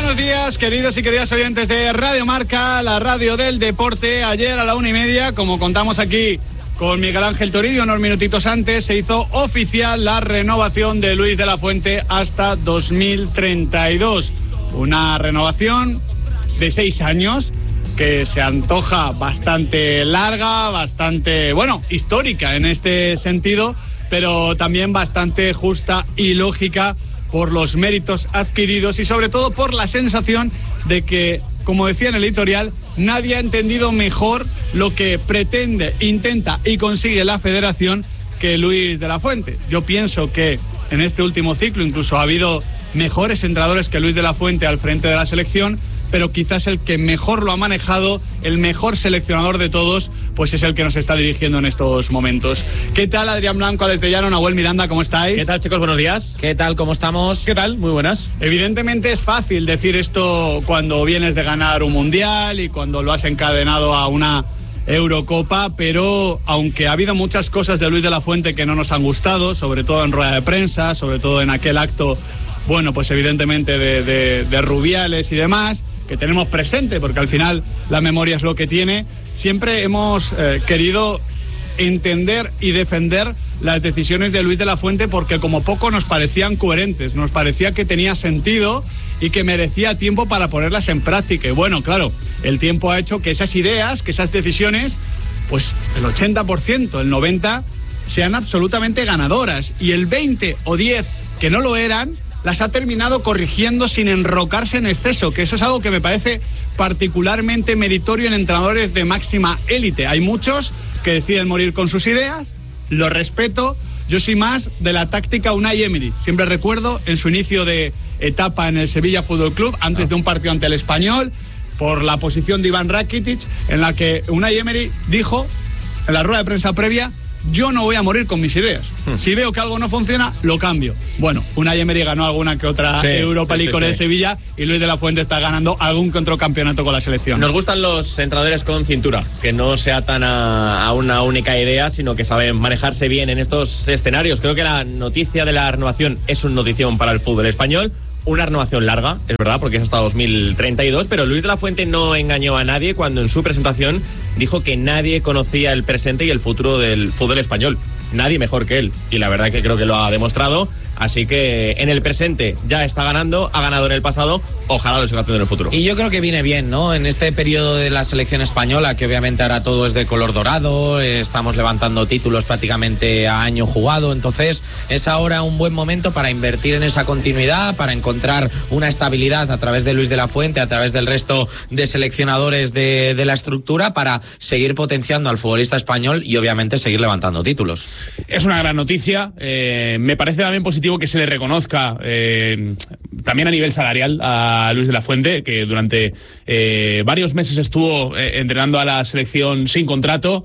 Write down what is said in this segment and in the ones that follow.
buenos días, queridos y queridas oyentes de Radio Marca, la radio del deporte. Ayer a la 1:30, como contamos aquí con Miguel Ángel Toribio, unos minutitos antes, se hizo oficial la renovación de Luis de la Fuente hasta 2032. Una renovación de 6 años que se antoja bastante larga, bastante, histórica en este sentido, pero también bastante justa y lógica por los méritos adquiridos y sobre todo por la sensación de que, como decía en el editorial, nadie ha entendido mejor lo que pretende, intenta y consigue la federación que Luis de la Fuente. Yo pienso que en este último ciclo incluso ha habido mejores entrenadores que Luis de la Fuente al frente de la selección, pero quizás el que mejor lo ha manejado, el mejor seleccionador de todos, pues es el que nos está dirigiendo en estos momentos. ¿Qué tal, Adrián Blanco, Alex de Llano, Nahuel Miranda, cómo estáis? ¿Qué tal, chicos? Buenos días. ¿Qué tal? ¿Cómo estamos? ¿Qué tal? Muy buenas. Evidentemente es fácil decir esto cuando vienes de ganar un mundial y cuando lo has encadenado a una Eurocopa, pero aunque ha habido muchas cosas de Luis de la Fuente que no nos han gustado, sobre todo en rueda de prensa, sobre todo en aquel acto, pues evidentemente de Rubiales y demás, que tenemos presente, porque al final la memoria es lo que tiene, siempre hemos querido entender y defender las decisiones de Luis de la Fuente porque como poco nos parecían coherentes, nos parecía que tenía sentido y que merecía tiempo para ponerlas en práctica. Y bueno, claro, el tiempo ha hecho que esas ideas, que esas decisiones, pues el 80%, el 90% sean absolutamente ganadoras, y el 20 o 10 que no lo eran, las ha terminado corrigiendo sin enrocarse en exceso, que eso es algo que me parece particularmente meritorio en entrenadores de máxima élite. Hay muchos que deciden morir con sus ideas, lo respeto. Yo soy más de la táctica Unai Emery. Siempre recuerdo en su inicio de etapa en el Sevilla Fútbol Club, antes de un partido ante el Español, por la posición de Iván Rakitic, en la que Unai Emery dijo, en la rueda de prensa previa: yo no voy a morir con mis ideas. Si veo que algo no funciona, lo cambio. Bueno, Unai Emery ganó alguna que otra Europa League con el Sevilla, y Luis de la Fuente está ganando algún que otro campeonato con la selección. Nos gustan los entrenadores con cintura, que no se atan a una única idea, sino que saben manejarse bien en estos escenarios. Creo que la noticia de la renovación es una notición para el fútbol español. Una renovación larga, es verdad, porque es hasta 2032, pero Luis de la Fuente no engañó a nadie cuando en su presentación dijo que nadie conocía el presente y el futuro del fútbol español. Nadie mejor que él, y la verdad que creo que lo ha demostrado. Así que en el presente ya está ganando, ha ganado en el pasado, ojalá lo siga haciendo en el futuro. Y yo creo que viene bien, ¿no? En este periodo de la selección española, que obviamente ahora todo es de color dorado, estamos levantando títulos prácticamente a año jugado, entonces es ahora un buen momento para invertir en esa continuidad, para encontrar una estabilidad a través de Luis de la Fuente, a través del resto de seleccionadores de la estructura, para seguir potenciando al futbolista español y obviamente seguir levantando títulos. Es una gran noticia, me parece también positivo que se le reconozca también a nivel salarial a Luis de la Fuente, que durante varios meses estuvo entrenando a la selección sin contrato.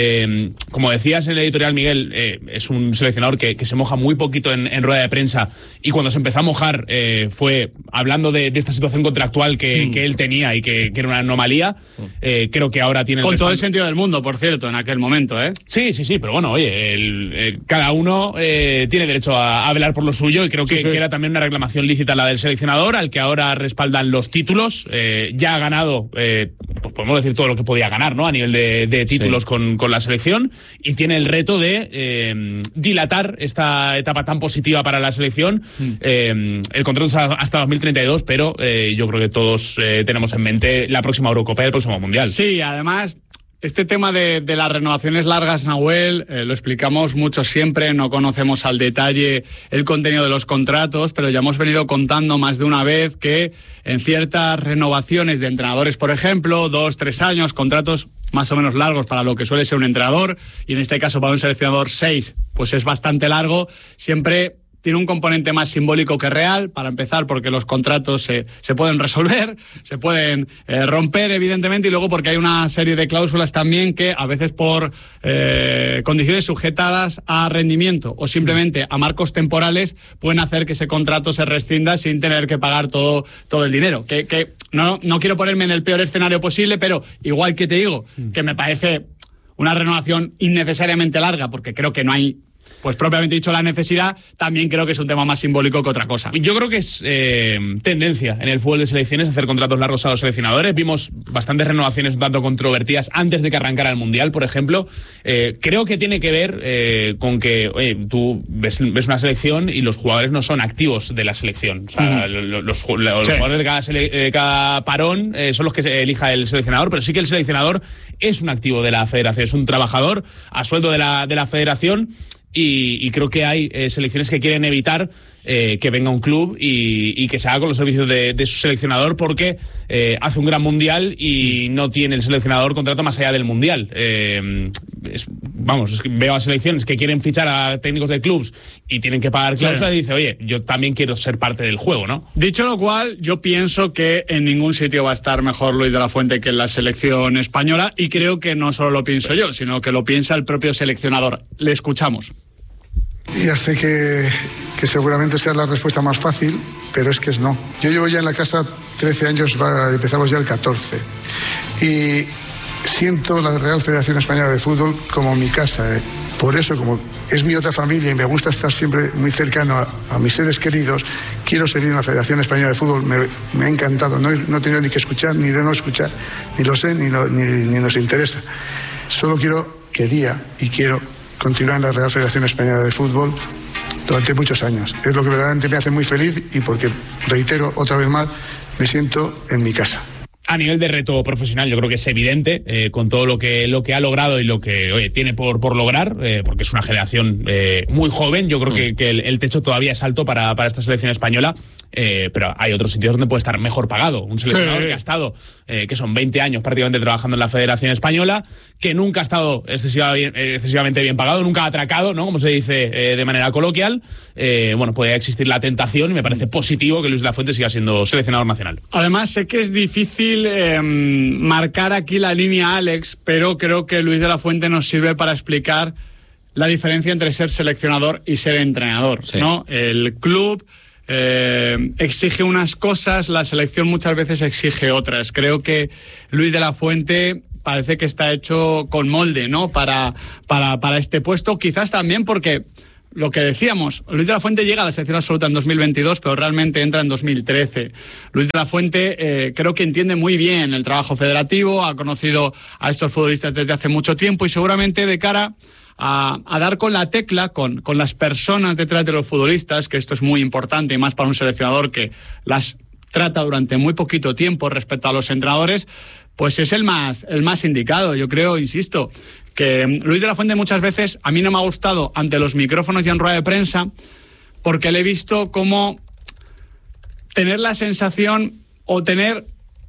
Como decías en el editorial, Miguel, es un seleccionador que se moja muy poquito en rueda de prensa, y cuando se empezó a mojar fue hablando de esta situación contractual que él tenía y que era una anomalía. Creo que ahora tiene... Con todo el sentido del mundo, por cierto, en aquel momento, ¿eh? Sí, pero bueno, oye, cada uno tiene derecho a velar por lo suyo, y creo que era también una reclamación lícita la del seleccionador, al que ahora respaldan los títulos. Ya ha ganado, pues podemos decir, todo lo que podía ganar, ¿no? A nivel de títulos con la selección, y tiene el reto de dilatar esta etapa tan positiva para la selección. El contrato es hasta 2032, pero yo creo que todos tenemos en mente la próxima Eurocopa y el próximo Mundial. Sí, además, este tema de las renovaciones largas, Nahuel, lo explicamos mucho siempre, no conocemos al detalle el contenido de los contratos, pero ya hemos venido contando más de una vez que en ciertas renovaciones de entrenadores, por ejemplo, 2-3 años, contratos más o menos largos para lo que suele ser un entrenador, y en este caso para un seleccionador 6, pues es bastante largo, siempre tiene un componente más simbólico que real, para empezar porque los contratos se pueden resolver, se pueden romper evidentemente, y luego porque hay una serie de cláusulas también que a veces por condiciones sujetadas a rendimiento o simplemente a marcos temporales pueden hacer que ese contrato se rescinda sin tener que pagar todo el dinero. Que no quiero ponerme en el peor escenario posible, pero igual que te digo que me parece una renovación innecesariamente larga, porque creo que no hay pues propiamente dicho la necesidad, también creo que es un tema más simbólico que otra cosa. Yo creo que es tendencia en el fútbol de selecciones hacer contratos largos a los seleccionadores. Vimos bastantes renovaciones un tanto controvertidas antes de que arrancara el Mundial, por ejemplo. Creo que tiene que ver con que tú ves una selección y los jugadores no son activos de la selección. O sea, los jugadores de cada parón son los que elija el seleccionador, pero sí que el seleccionador es un activo de la federación, es un trabajador a sueldo de la federación. Y creo que hay selecciones que quieren evitar que venga un club y que se haga con los servicios de su seleccionador, porque hace un gran mundial y no tiene el seleccionador contrato más allá del mundial. Veo a selecciones que quieren fichar a técnicos de clubs y tienen que pagar cláusulas, y dice, oye, yo también quiero ser parte del juego, ¿no? Dicho lo cual, yo pienso que en ningún sitio va a estar mejor Luis de la Fuente que en la selección española, y creo que no solo lo pienso yo, sino que lo piensa el propio seleccionador. Le escuchamos. Ya sé que seguramente sea la respuesta más fácil, pero es que es no. Yo llevo ya en la casa 13 años, empezamos ya el 14. Y siento la Real Federación Española de Fútbol como mi casa. Por eso, como es mi otra familia y me gusta estar siempre muy cercano a mis seres queridos, quiero servir en la Federación Española de Fútbol. Me ha encantado. No he tenido ni que escuchar, ni de no escuchar. Ni lo sé, ni nos interesa. Solo quiero quiero continuar en la Real Federación Española de Fútbol durante muchos años. Es lo que verdaderamente me hace muy feliz, y porque, reitero otra vez más, me siento en mi casa. A nivel de reto profesional, yo creo que es evidente, con todo lo que ha logrado y lo que tiene por lograr, porque es una generación muy joven. Yo creo que el techo todavía es alto para esta selección española, pero hay otros sitios donde puede estar mejor pagado. Un seleccionador que ha estado, que son 20 años prácticamente trabajando en la Federación Española, que nunca ha estado excesivamente bien pagado, nunca ha atracado, ¿no?, como se dice de manera coloquial. Puede existir la tentación, y me parece positivo que Luis de la Fuente siga siendo seleccionador nacional. Además, sé que es difícil marcar aquí la línea, Alex, pero creo que Luis de la Fuente nos sirve para explicar la diferencia entre ser seleccionador y ser entrenador, ¿no? El club exige unas cosas, la selección muchas veces exige otras. Creo que Luis de la Fuente parece que está hecho con molde, ¿no?, para este puesto, quizás también porque lo que decíamos, Luis de la Fuente llega a la selección absoluta en 2022, pero realmente entra en 2013. Luis de la Fuente creo que entiende muy bien el trabajo federativo, ha conocido a estos futbolistas desde hace mucho tiempo, y seguramente de cara a dar con la tecla, con las personas detrás de los futbolistas, que esto es muy importante, y más para un seleccionador que las trata durante muy poquito tiempo respecto a los entrenadores, pues es el más indicado. Yo creo, insisto, que Luis de la Fuente muchas veces a mí no me ha gustado ante los micrófonos y en rueda de prensa, porque le he visto como tener la sensación o tener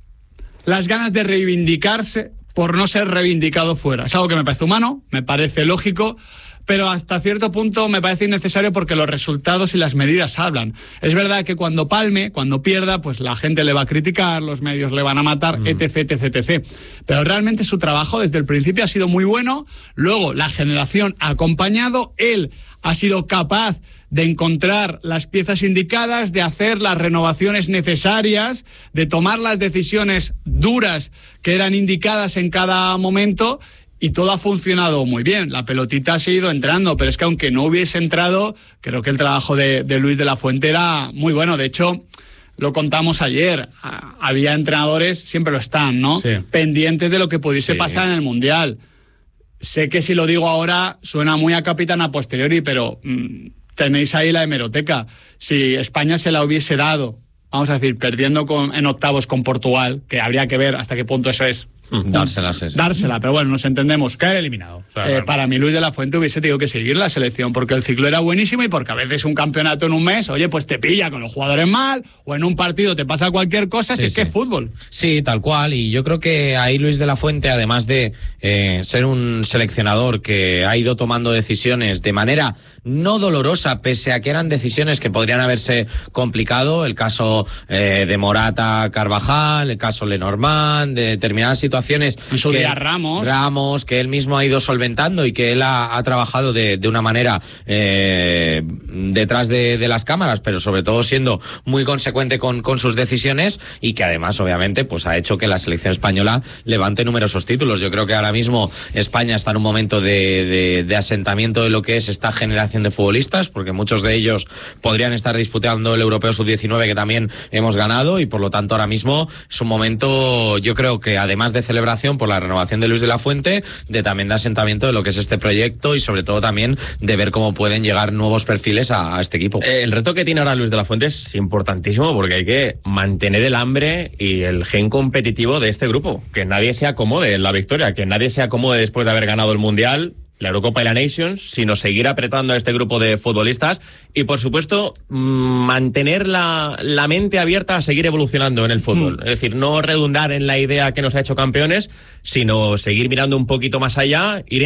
las ganas de reivindicarse por no ser reivindicado fuera. Es algo que me parece humano, me parece lógico, pero hasta cierto punto me parece innecesario, porque los resultados y las medidas hablan. Es verdad que cuando palme, cuando pierda, pues la gente le va a criticar, los medios le van a matar, etc. Pero realmente su trabajo desde el principio ha sido muy bueno. Luego la generación ha acompañado, él ha sido capaz de encontrar las piezas indicadas, de hacer las renovaciones necesarias, de tomar las decisiones duras que eran indicadas en cada momento, y todo ha funcionado muy bien. La pelotita ha seguido entrando, pero es que aunque no hubiese entrado, creo que el trabajo de Luis de la Fuente era muy bueno. De hecho, lo contamos ayer, había entrenadores, siempre lo están, ¿no?, pendientes de lo que pudiese pasar en el Mundial. Sé que si lo digo ahora suena muy a capitán a posteriori, pero tenéis ahí la hemeroteca. Si España se la hubiese dado, vamos a decir, perdiendo en octavos con Portugal, que habría que ver hasta qué punto eso es dársela, pero bueno, nos entendemos. Caer eliminado. Para mí Luis de la Fuente hubiese tenido que seguir la selección, porque el ciclo era buenísimo, y porque a veces un campeonato en un mes, oye, pues te pilla con los jugadores mal, o en un partido te pasa cualquier cosa, si es que es fútbol. Sí, tal cual, y yo creo que ahí Luis de la Fuente, además de ser un seleccionador que ha ido tomando decisiones de manera no dolorosa, pese a que eran decisiones que podrían haberse complicado, el caso de Morata, Carvajal, el caso Lenormand, de determinadas situaciones que Ramos, que él mismo ha ido solventando y que él ha trabajado de una manera detrás de las cámaras, pero sobre todo siendo muy consecuente con sus decisiones, y que además obviamente pues ha hecho que la selección española levante numerosos títulos. Yo creo que ahora mismo España está en un momento de asentamiento de lo que es esta generación de futbolistas, porque muchos de ellos podrían estar disputando el Europeo Sub-19, que también hemos ganado, y por lo tanto ahora mismo es un momento, yo creo que además de celebración por la renovación de Luis de la Fuente, de también de asentamiento de lo que es este proyecto, y sobre todo también de ver cómo pueden llegar nuevos perfiles a este equipo. El reto que tiene ahora Luis de la Fuente es importantísimo, porque hay que mantener el hambre y el gen competitivo de este grupo, que nadie se acomode en la victoria, que nadie se acomode después de haber ganado el Mundial, la Eurocopa y la Nations, sino seguir apretando a este grupo de futbolistas y, por supuesto, mantener la mente abierta a seguir evolucionando en el fútbol. Es decir, no redundar en la idea que nos ha hecho campeones, sino seguir mirando un poquito más allá, ir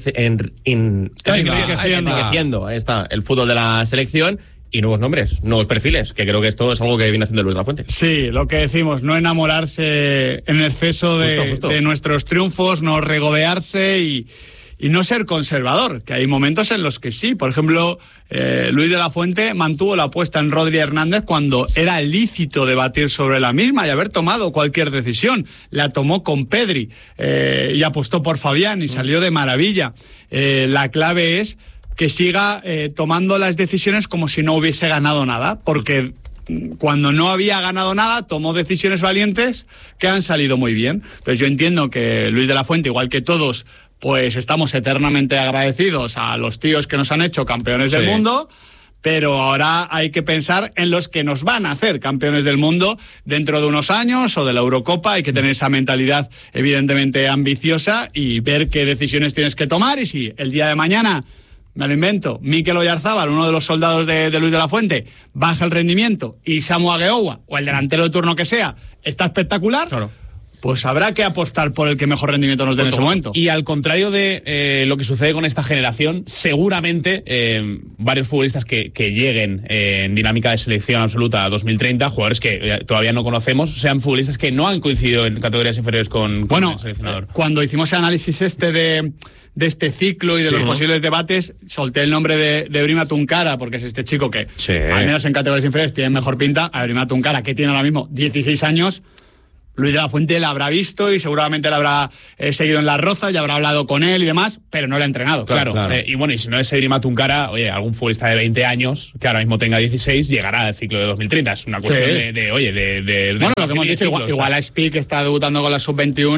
enriqueciendo el fútbol de la selección, y nuevos nombres, nuevos perfiles, que creo que esto es algo que viene haciendo Luis de la Fuente. Sí, lo que decimos, no enamorarse en exceso de nuestros triunfos, no regodearse y no ser conservador, que hay momentos en los que sí. Por ejemplo, Luis de la Fuente mantuvo la apuesta en Rodri Hernández cuando era lícito debatir sobre la misma y haber tomado cualquier decisión. La tomó con Pedri y apostó por Fabián y salió de maravilla. La clave es que siga tomando las decisiones como si no hubiese ganado nada, porque cuando no había ganado nada tomó decisiones valientes que han salido muy bien. Entonces yo entiendo que Luis de la Fuente, igual que todos, pues estamos eternamente agradecidos a los tíos que nos han hecho campeones del mundo, pero ahora hay que pensar en los que nos van a hacer campeones del mundo dentro de unos años o de la Eurocopa. Hay que tener esa mentalidad evidentemente ambiciosa y ver qué decisiones tienes que tomar, y si el día de mañana, me lo invento, Mikel Oyarzábal, uno de los soldados de Luis de la Fuente, baja el rendimiento y Samu Agueoua, o el delantero de turno que sea, está espectacular, claro, pues habrá que apostar por el que mejor rendimiento nos dé en ese momento. Y al contrario de lo que sucede con esta generación, seguramente varios futbolistas que lleguen en dinámica de selección absoluta a 2030, jugadores que todavía no conocemos, sean futbolistas que no han coincidido en categorías inferiores con el seleccionador. Cuando hicimos el análisis de este ciclo y de los posibles debates, solté el nombre de Ebrima Tunkara, porque es este chico que, al menos en categorías inferiores, tiene mejor pinta. A Ebrima Tunkara, que tiene ahora mismo 16 años, Luis de la Fuente la habrá visto y seguramente la habrá seguido en las rozas y habrá hablado con él y demás, pero no la ha entrenado. Claro. Y bueno, y si no es Ebrima Tunkara, oye, algún futbolista de 20 años que ahora mismo tenga 16 llegará al ciclo de 2030. Es una cuestión de bueno, lo que hemos dicho, igual a Spic, que está debutando con la Sub-21,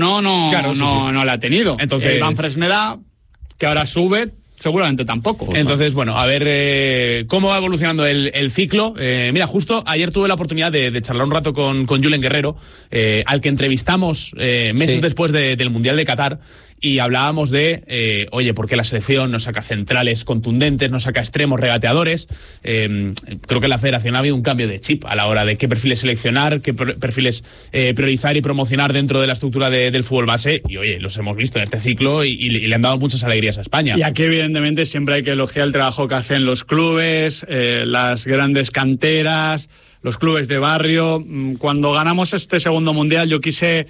no la ha tenido. Entonces, Iván Fresneda, que ahora sube, seguramente tampoco. Entonces, bueno, a ver cómo va evolucionando el ciclo. Mira, justo ayer tuve la oportunidad de charlar un rato con Julen Guerrero, al que entrevistamos meses después del Mundial de Qatar, y hablábamos de, oye, ¿por qué la selección no saca centrales contundentes, no saca extremos regateadores? Creo que en la federación ha habido un cambio de chip a la hora de qué perfiles seleccionar, qué perfiles priorizar y promocionar dentro de la estructura del fútbol base, y oye, los hemos visto en este ciclo y le han dado muchas alegrías a España. Y aquí evidentemente siempre hay que elogiar el trabajo que hacen los clubes, las grandes canteras, los clubes de barrio. Cuando ganamos este segundo mundial, yo quise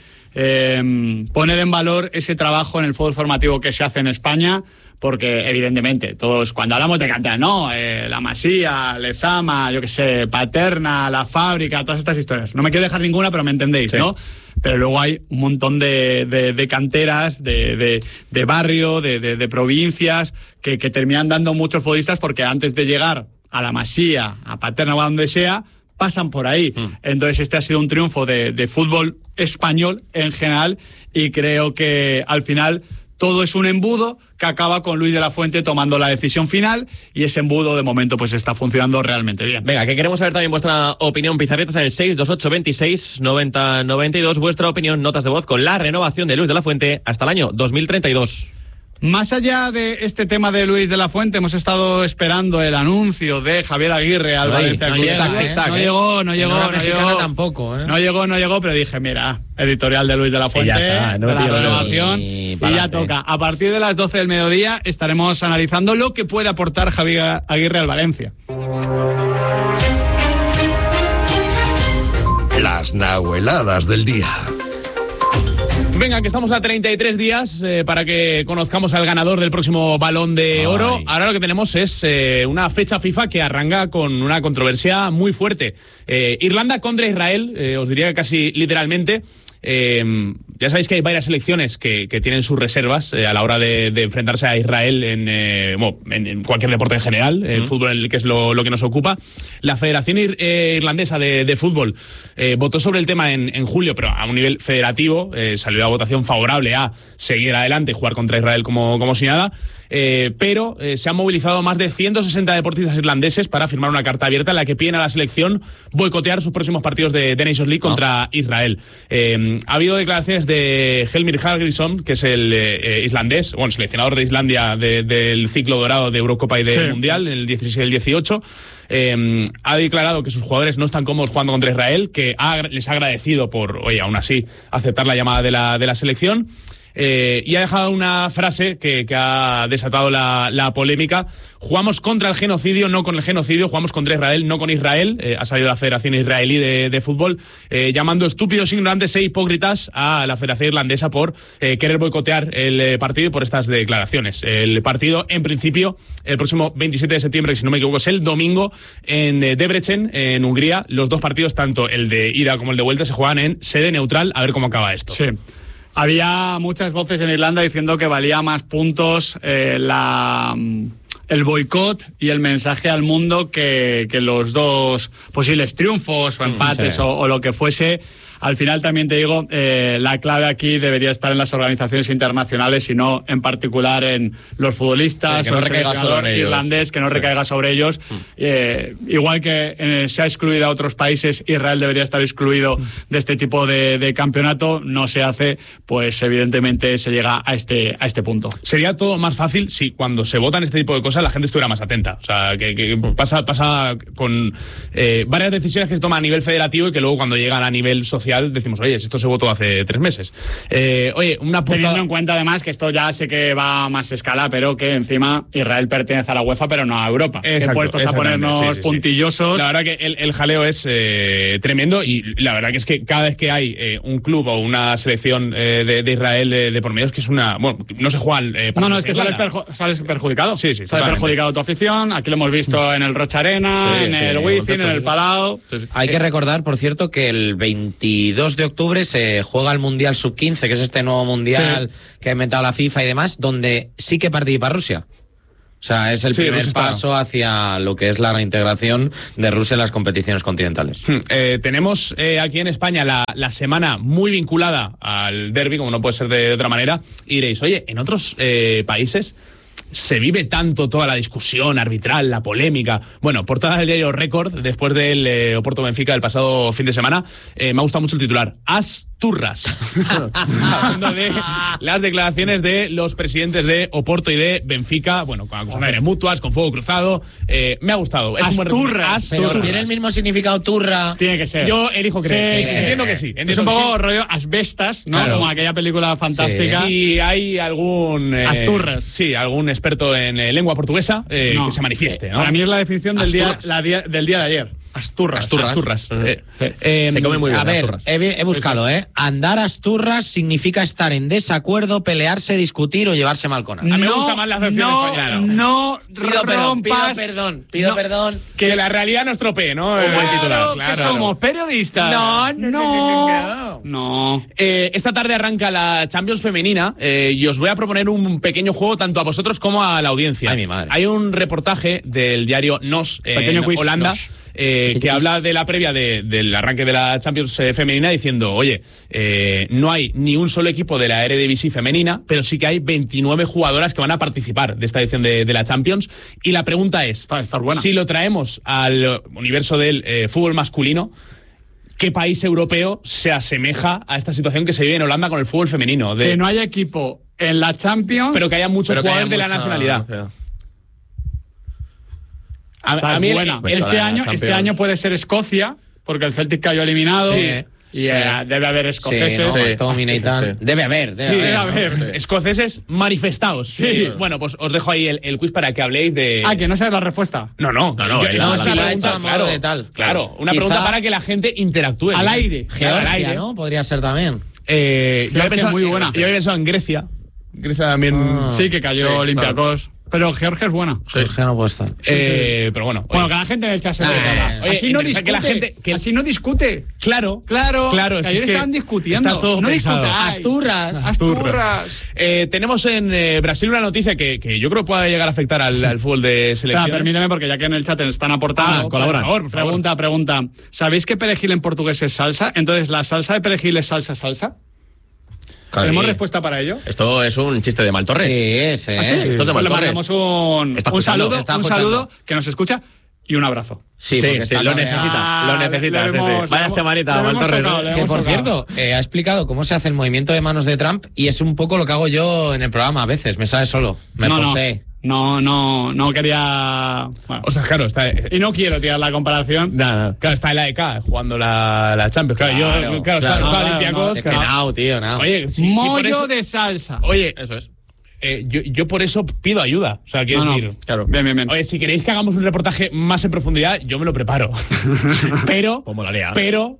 poner en valor ese trabajo en el fútbol formativo que se hace en España, porque evidentemente todos, cuando hablamos de cantera, la Masía, Lezama, yo qué sé, Paterna, La Fábrica, todas estas historias. No me quiero dejar ninguna, pero me entendéis, ¿no? Pero luego hay un montón de canteras, de barrio, de provincias, que terminan dando muchos futbolistas, porque antes de llegar a La Masía, a Paterna o a donde sea, pasan por ahí. Entonces este ha sido un triunfo de fútbol español en general, y creo que al final todo es un embudo que acaba con Luis de la Fuente tomando la decisión final, y ese embudo de momento pues está funcionando realmente bien. Venga, que queremos saber también vuestra opinión, pizarretas en el 628 26 90 92, vuestra opinión, notas de voz con la renovación de Luis de la Fuente hasta el año 2032. Más allá de este tema de Luis de la Fuente, hemos estado esperando el anuncio de Javier Aguirre al Valencia. No llegó tampoco, ¿eh? No llegó, pero dije, mira, editorial de Luis de la Fuente, de la renovación, y ya toca. A partir de las 12 del mediodía estaremos analizando lo que puede aportar Javier Aguirre al Valencia. Las nahueladas del día. Venga, que estamos a 33 días para que conozcamos al ganador del próximo Balón de Oro. Ahora lo que tenemos es una fecha FIFA que arranca con una controversia muy fuerte. Irlanda contra Israel, os diría que casi literalmente. Ya sabéis que hay varias selecciones que tienen sus reservas a la hora de enfrentarse a Israel en cualquier deporte en general, el fútbol, que es lo que nos ocupa. La Federación Irlandesa de Fútbol votó sobre el tema en julio, pero a un nivel federativo salió la votación favorable a seguir adelante y jugar contra Israel como si nada. Pero se han movilizado más de 160 deportistas irlandeses para firmar una carta abierta en la que piden a la selección boicotear sus próximos partidos de Nations League contra Israel. Ha habido declaraciones de Helmir Hallgrímsson, que es el islandés, seleccionador de Islandia del ciclo dorado de Eurocopa y del Mundial, el 16 y el 18. Ha declarado que sus jugadores no están cómodos jugando contra Israel, que les ha agradecido por, aún así, aceptar la llamada de la selección. Y ha dejado una frase que ha desatado la polémica. Jugamos contra el genocidio, no con el genocidio. Jugamos contra Israel, no con Israel. Ha salido la Federación Israelí de Fútbol llamando estúpidos, ignorantes e hipócritas a la Federación Irlandesa por querer boicotear el partido y por estas declaraciones. El partido, en principio, el próximo 27 de septiembre, si no me equivoco, es el domingo en Debrecen, en Hungría. Los dos partidos, tanto el de ida como el de vuelta, se juegan en sede neutral. A ver cómo acaba esto. Sí. Había muchas voces en Irlanda diciendo que valía más puntos el boicot y el mensaje al mundo que los dos posibles triunfos o empates o lo que fuese. Al final también te digo, la clave aquí debería estar en las organizaciones internacionales y no en particular en los futbolistas, que no recaiga sobre ellos. Irlandés, que no recaiga sobre ellos. Igual que se ha excluido a otros países, Israel debería estar excluido de este tipo de campeonato. No se hace, pues evidentemente se llega a este punto. Sería todo más fácil si cuando se votan este tipo de cosas la gente estuviera más atenta. O sea, que pasa con varias decisiones que se toman a nivel federativo y que luego cuando llegan a nivel social decimos, oye, esto se votó hace 3 meses. Teniendo en cuenta además que esto ya sé que va a más escala, pero que encima Israel pertenece a la UEFA pero no a Europa. Exacto, puestos a ponernos puntillosos. La verdad que el jaleo es tremendo y la verdad que es que cada vez que hay un club o una selección de Israel de por medio es que es una... Bueno, no se juega... es que sales perjudicado. Sí, sales perjudicado tu afición. Aquí lo hemos visto en el Rocha Arena, en el Wizzing, en el Palau. Hay que recordar, por cierto, que el 22 de octubre se juega el Mundial Sub-15, que es este nuevo Mundial que ha inventado la FIFA y demás, donde sí que participa Rusia. O sea, es el primer paso hacia lo que es la reintegración de Rusia en las competiciones continentales. Tenemos aquí en España la semana muy vinculada al derbi, como no puede ser de otra manera, y diréis, oye, en otros países se vive tanto toda la discusión arbitral, la polémica. Bueno, portada del diario Record, después del Oporto Benfica del pasado fin de semana, me ha gustado mucho el titular. Turras. Hablando de las declaraciones de los presidentes de Oporto y de Benfica, con acusaciones mutuas, con fuego cruzado. Me ha gustado. Es turras. Pero tiene el mismo significado turra. Tiene que ser. Yo elijo creer. Sí. Entiendo que sí. Es un poco rollo asbestas, ¿no? Claro. Como aquella película fantástica. Si hay algún... Asturras. Sí, algún experto en lengua portuguesa que se manifieste, ¿no? Para mí es la definición del día de ayer. Asturras. Se come muy bien. A ver, he buscado, andar asturras significa estar en desacuerdo, pelearse, discutir o llevarse mal con alguien. A mí me gusta más la acepción española. No rompas. Pido perdón. Que la realidad nos tropee, ¿no? Claro, que somos periodistas. No. Esta tarde arranca la Champions femenina y os voy a proponer un pequeño juego tanto a vosotros como a la audiencia. Ay, mi madre. Hay un reportaje del diario NOS en Holanda. Que habla de la previa del arranque de la Champions femenina diciendo, oye, no hay ni un solo equipo de la Eredivisie femenina, pero sí que hay 29 jugadoras que van a participar de esta edición de la Champions. Y la pregunta es, estar buena. Si lo traemos al universo del fútbol masculino, ¿qué país europeo se asemeja a esta situación que se vive en Holanda con el fútbol femenino? Que no haya equipo en la Champions, pero que haya muchos jugadores de la nacionalidad. A mí este año puede ser Escocia, porque el Celtic cayó eliminado. Debe haber escoceses. Y tal. Debe haber. Escoceses manifestados. Sí. Bueno, pues os dejo ahí el quiz para que habléis de... que no sabes la respuesta. No. Si lo ha hecho a modo de tal. Claro, una pregunta para que la gente interactúe. Al aire. Georgia, ¿no? Podría ser también. Yo había pensado, muy buena. Yo había pensado en Grecia. Grecia también... Sí, que cayó Olympiacos. Claro. Pero Georgia es buena. Georgia no puede estar. Pero bueno. Bueno, que la gente en el chat se así no discute. Así no discute. Claro. Que ayer estaban discutiendo. Está todo no pensado. Asturras. Tenemos en Brasil una noticia que yo creo que puede llegar a afectar al fútbol de selección. Permíteme, porque ya que en el chat están aportando. Colaboran. Por favor. Pregunta. ¿Sabéis que perejil en portugués es salsa? Entonces, ¿la salsa de perejil es salsa? ¿Tenemos respuesta para ello? Esto es un chiste de Maltorres. Sí. Esto es de Pues le Maltorres. mandamos un saludo que nos escucha y un abrazo. Sí, lo necesita. Vaya semanita, Maltorres. Que por cierto, ha explicado cómo se hace el movimiento de manos de Trump y es un poco lo que hago yo en el programa a veces. Me sale solo. Me posee. No quería... Bueno. Ostras, claro, está... Y no quiero tirar la comparación. Claro, está el AEK jugando la Champions. Está Olympiacos. No. Oye, mollo de salsa. Oye, eso es. Yo por eso pido ayuda. O sea, quiero decir... Claro. Bien. Oye, si queréis que hagamos un reportaje más en profundidad, yo me lo preparo. Pero... Pero...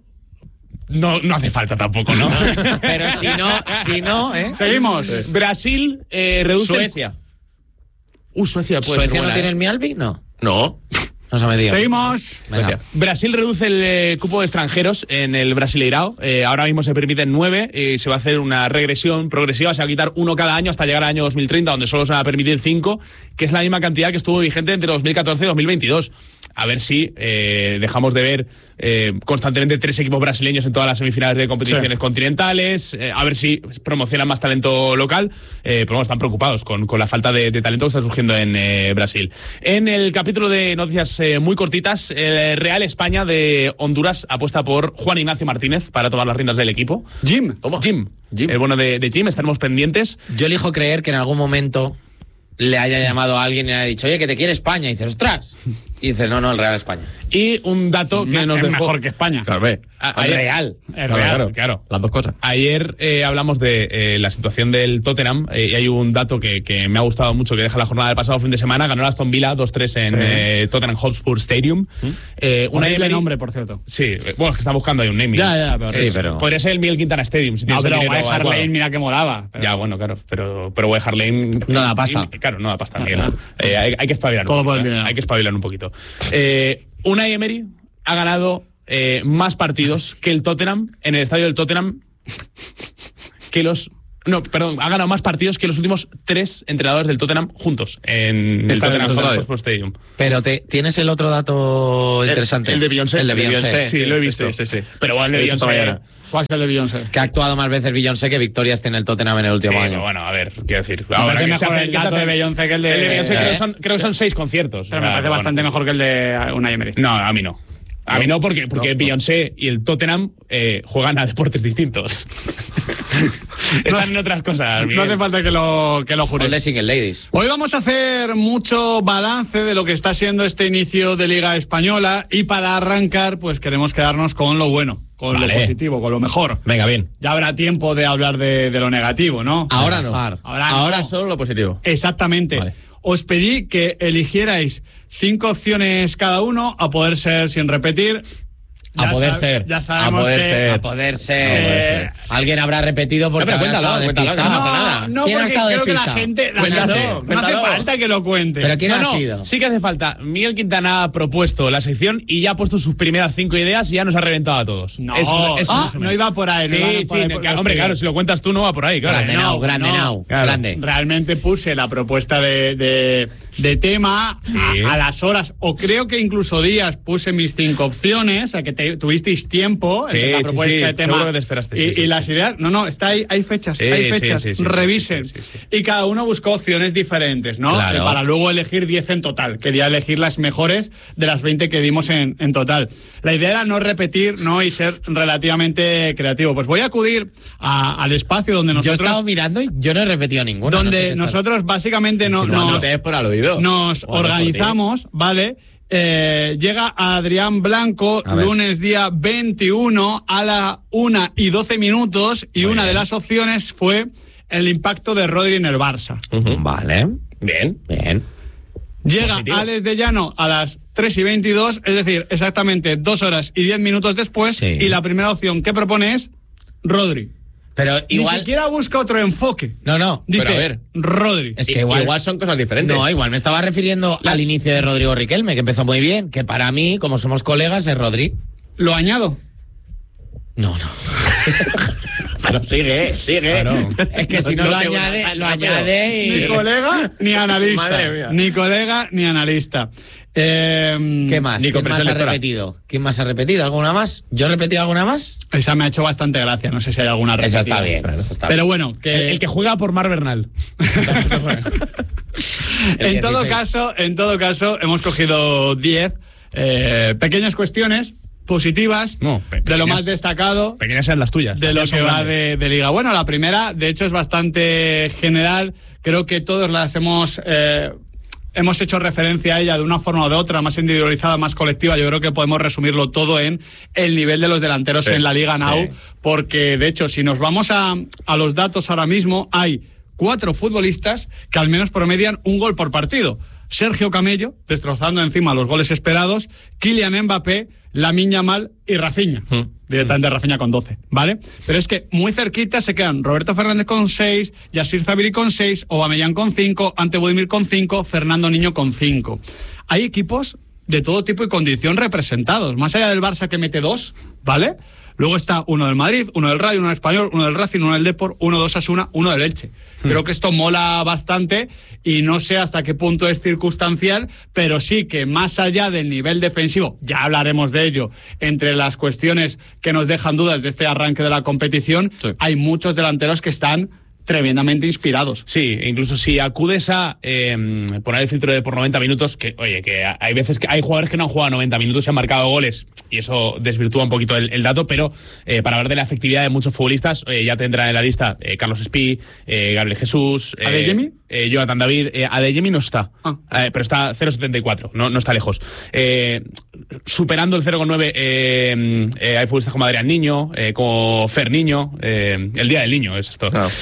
No hace falta tampoco, ¿no? Pero si no, ¿eh? Seguimos. Brasil reduce... Suecia. Suecia puede ¿Suecia ser buena, no tiene el Mialbi? No. No se me diga. Seguimos. Venga. Brasil reduce el cupo de extranjeros en el Brasileirao. Ahora mismo se permiten 9 y se va a hacer una regresión progresiva. Se va a quitar 1 cada año hasta llegar al año 2030, donde solo se va a permitir 5, que es la misma cantidad que estuvo vigente entre 2014 y 2022. A ver si dejamos de ver constantemente 3 equipos brasileños en todas las semifinales de competiciones continentales. A ver si promocionan más talento local. Pero bueno, están preocupados con la falta de talento que está surgiendo en Brasil. En el capítulo de noticias muy cortitas, el Real España de Honduras apuesta por Juan Ignacio Martínez para tomar las riendas del equipo. Jim. El bueno de Jim, estaremos pendientes. Yo elijo creer que en algún momento le haya llamado a alguien y le haya dicho, oye, que te quiere España. Y dices, ostras. Y dices, no, el Real España. Y un dato que nos dejó... mejor que España. Claro, ve. El Real. Claro. Las dos cosas. Ayer hablamos de la situación del Tottenham y hay un dato que me ha gustado mucho que deja la jornada del pasado fin de semana. Ganó el Aston Villa 2-3 en Tottenham Hotspur Stadium. Un nombre, por cierto. Sí, bueno, es que está buscando ahí un naming. Pero podría ser el Miguel Quintana Stadium. Si pero White Lane, mira que molaba. Ya, bueno, claro. Pero White Lane... No da pasta. Claro, no da pasta, Miguel. Hay que espabilar un poquito. Hay que espabilar un poquito. Unai Emery ha ganado más partidos que el Tottenham en el estadio del Tottenham ha ganado más partidos que los últimos 3 entrenadores del Tottenham juntos en el Tottenham Hotspur Stadium. Pero ¿tienes el otro dato interesante? El de Beyoncé. El de Beyoncé. Sí, lo he visto. Sí. Pero bueno, el de Beyoncé... ¿Cuál es el de Beyoncé? Que ha actuado más veces Beyoncé que victorias tiene el Tottenham en el último año. Bueno, a ver, quiero decir. Ahora que mejor el dato de Beyoncé que el de... El de Beyoncé creo que son 6 conciertos. Pero me parece bastante mejor que el de Unai Emery. No, a mí no. A mí no, porque Beyoncé y el Tottenham juegan a deportes distintos. Están en otras cosas. No hace falta que lo jures. El de Single Ladies. Hoy vamos a hacer mucho balance de lo que está siendo este inicio de Liga Española y para arrancar, pues queremos quedarnos con lo bueno, con lo positivo, con lo mejor. Venga, bien. Ya habrá tiempo de hablar de lo negativo, ¿no? Ahora no. Ahora solo lo positivo. Exactamente. Vale. Os pedí que eligierais 5 opciones cada uno, a poder ser sin repetir. A poder ser. Ya sabemos A poder ser. Alguien habrá repetido porque pero cuéntalo, no pasa nada. No, ¿Quién ha porque estado creo que la despistado? gente... No hace falta que lo cuente. ¿Pero quién ha sido? Sí que hace falta. Miguel Quintana ha propuesto la sección y ya ha puesto sus primeras 5 ideas y ya nos ha reventado a todos. No, no iba por ahí. Hombre, claro, si lo cuentas tú no va por ahí, claro. Grande. Realmente puse la propuesta de tema a las horas, o creo que incluso días puse mis 5 opciones, a que tuvisteis tiempo en la propuesta de tema. Seguro que te esperaste. Y las ideas, hay fechas, revisen. Sí. Y cada uno buscó opciones diferentes, ¿no? Claro. Para luego elegir 10 en total. Quería elegir las mejores de las 20 que dimos en total. La idea era no repetir, ¿no? Y ser relativamente creativo. Pues voy a acudir al espacio donde nosotros... Yo he estado mirando y yo no he repetido ninguna. Donde nosotros básicamente nos organizamos, ¿vale? Llega Adrián Blanco lunes día 21 a la 1:12 y una de las opciones fue el impacto de Rodri en el Barça. Vale. Bien. Llega Positivo. Alex de Llano a las 3:22, es decir, exactamente 2 horas y 10 minutos después, Sí. y la primera opción que propone es Rodri. Pero igual... Ni siquiera busca otro enfoque. No. Dice, pero a ver. Rodri. Es que igual son cosas diferentes. No, igual me estaba refiriendo al inicio de Rodrigo Riquelme, que empezó muy bien, que para mí, como somos colegas, es Rodri. ¿Lo añado? No. Pero sigue. Claro. Es que si no, lo añade y... Ni colega ni analista. Madre mía. Ni colega ni analista. ¿Qué más? Ni ¿Quién más ha comprensión lectora. repetido? ¿Quién más ha repetido? ¿Alguna más? ¿Yo he repetido alguna más? Esa me ha hecho bastante gracia. No sé si hay alguna repetida. Esa está bien. Esa está Pero bien. bueno, que El que juega por Mar Bernal. en todo caso hemos cogido 10 pequeñas cuestiones positivas No, de lo pequeñas. más destacado Pequeñas sean las tuyas. de lo Las mías que son va grandes. de Liga. Bueno, la primera, de hecho, es bastante general. Creo que todos las hemos hecho referencia a ella de una forma o de otra, más individualizada, más colectiva. Yo creo que podemos resumirlo todo en el nivel de los delanteros Sí, en la Liga Now, sí. porque, de hecho, si nos vamos a los datos ahora mismo, hay 4 futbolistas que al menos promedian un gol por partido. Sergio Camello, destrozando encima los goles esperados, Kylian Mbappé, Lamine Yamal y Rafinha. Directamente Rafinha con 12, ¿vale? Pero es que muy cerquita se quedan Roberto Fernández con 6, Yacir Zabiri con 6, Aubameyang con 5, Ante Budimir con 5, Fernando Niño con 5. Hay equipos de todo tipo y condición representados, más allá del Barça que mete 2, ¿vale? Luego está uno del Madrid, uno del Rayo, uno del Español, uno del Racing, uno del Depor, uno de Osasuna, uno del Elche. Creo que esto mola bastante y no sé hasta qué punto es circunstancial, pero sí que más allá del nivel defensivo, ya hablaremos de ello, entre las cuestiones que nos dejan dudas de este arranque de la competición, hay muchos delanteros que están tremendamente inspirados. Sí, incluso si acudes a poner el filtro de por 90 minutos, que oye, que hay veces que hay jugadores que no han jugado 90 minutos y han marcado goles, y eso desvirtúa un poquito el dato, pero para hablar de la efectividad de muchos futbolistas, ya tendrán en la lista Carlos Espí, Gabriel Jesús, ¿Adeyemi? Jonathan David. Adeyemi no está, pero está 0,74, no está lejos. Superando el 0,9 hay futbolistas como Adrián Niño, como Fer Niño, el Día del Niño es esto. Claro.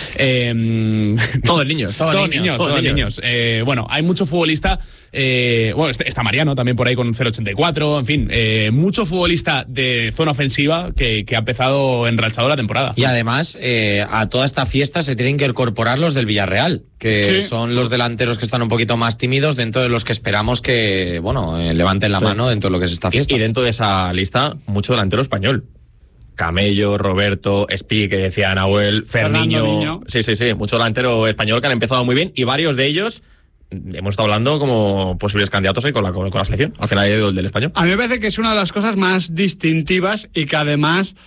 Todos niños. Todos niños. Bueno, hay mucho futbolista. Bueno, está Mariano también por ahí con 0,84. En fin, mucho futbolista de zona ofensiva que ha empezado enrachado la temporada. Y además, a toda esta fiesta se tienen que incorporar los del Villarreal, que son los delanteros que están un poquito más tímidos dentro de los que esperamos que, levanten la mano dentro de lo que es esta fiesta. Y dentro de esa lista, mucho delantero español. Camello, Roberto, Espí, que decía Nahuel, Ferniño. Sí, mucho delantero español que han empezado muy bien y varios de ellos hemos estado hablando como posibles candidatos ahí con la selección. Al final hay del español. A mí me parece que es una de las cosas más distintivas y que además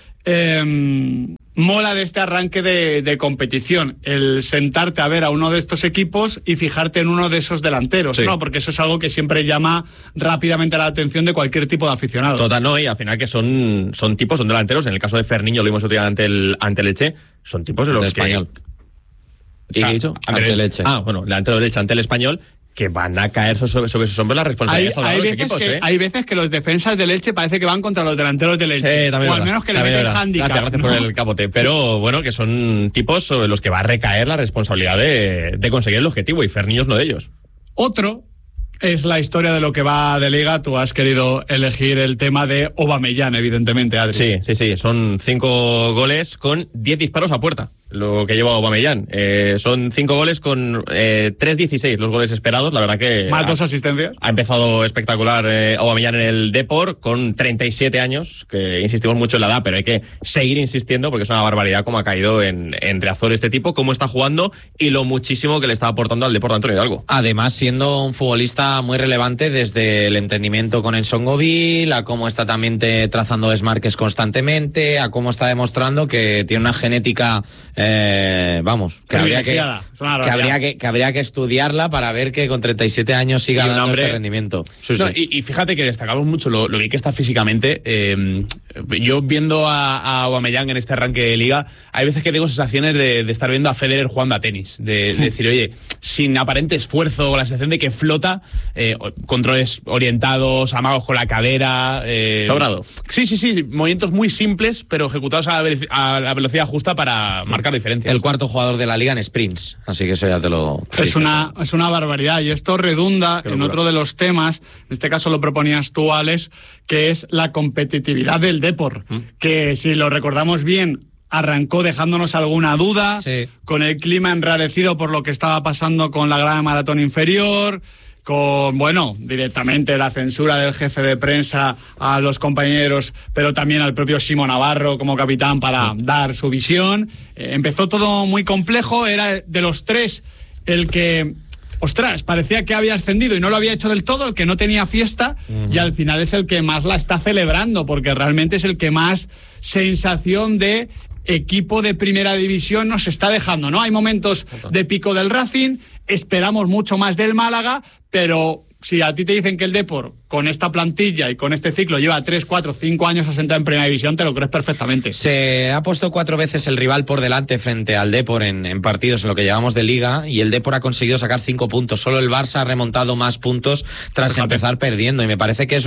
mola de este arranque de competición, el sentarte a ver a uno de estos equipos y fijarte en uno de esos delanteros, ¿no? Porque eso es algo que siempre llama rápidamente la atención de cualquier tipo de aficionado. Total, no, y al final que son tipos, son delanteros. En el caso de Ferniño, lo vimos otro día ante el Elche, son tipos de los de español. ¿Qué he dicho? Ante el Elche. delantero del Elche ante el Español, que van a caer sobre sus hombros las responsabilidades. Hay veces que los defensas del Elche parece que van contra los delanteros del Elche. O al menos que le meten handicap. Gracias por el capote. Pero bueno, que son tipos sobre los que va a recaer la responsabilidad de conseguir el objetivo, y Ferniño es uno de ellos. Otro es la historia de lo que va de Liga. Tú has querido elegir el tema de Aubameyang, evidentemente, Adri. Sí. Son 5 goles con 10 disparos a puerta. lo que lleva Aubameyang. Son 5 goles con 3-16 los goles esperados. La verdad que... Más 2 asistencias. Ha empezado espectacular Aubameyang en el Depor con 37 años, que insistimos mucho en la edad, pero hay que seguir insistiendo porque es una barbaridad cómo ha caído en Riazor este tipo, cómo está jugando y lo muchísimo que le está aportando al Depor de Antonio Hidalgo. Además, siendo un futbolista muy relevante desde el entendimiento con el Songoville, a cómo está también trazando desmarques constantemente, a cómo está demostrando que tiene una genética, que habría que estudiarla para ver que con 37 años siga dando este rendimiento. Sí. Y fíjate que destacamos mucho lo bien que está físicamente. Yo viendo a Aubameyang en este arranque de liga, hay veces que tengo sensaciones de estar viendo a Federer jugando a tenis, de decir, oye, sin aparente esfuerzo, la sensación de que flota, controles orientados, amagos con la cadera. Sobrado. Sí, movimientos muy simples, pero ejecutados a la velocidad justa para marcar diferencia. El cuarto jugador de la liga en sprints, así que eso ya te lo... Es una barbaridad, y esto redunda en otro de los temas, en este caso lo proponías tú, Alex, que es la competitividad del Depor, que si lo recordamos bien, arrancó dejándonos alguna duda, con el clima enrarecido por lo que estaba pasando con la grada maratón inferior, con, directamente la censura del jefe de prensa a los compañeros, pero también al propio Simo Navarro como capitán para dar su visión. Empezó todo muy complejo, era de los tres el que... parecía que había ascendido y no lo había hecho del todo, el que no tenía fiesta, y al final es el que más la está celebrando, porque realmente es el que más sensación de equipo de primera división nos está dejando, ¿no? Hay momentos de pico del Racing, esperamos mucho más del Málaga, pero si a ti te dicen que el Depor, con esta plantilla y con este ciclo, lleva 3, 4, 5 años asentado en primera división, te lo crees perfectamente. Se ha puesto 4 veces el rival por delante frente al Depor en partidos en lo que llevamos de liga, y el Depor ha conseguido sacar 5 puntos. Solo el Barça ha remontado más puntos tras empezar perdiendo, y me parece que es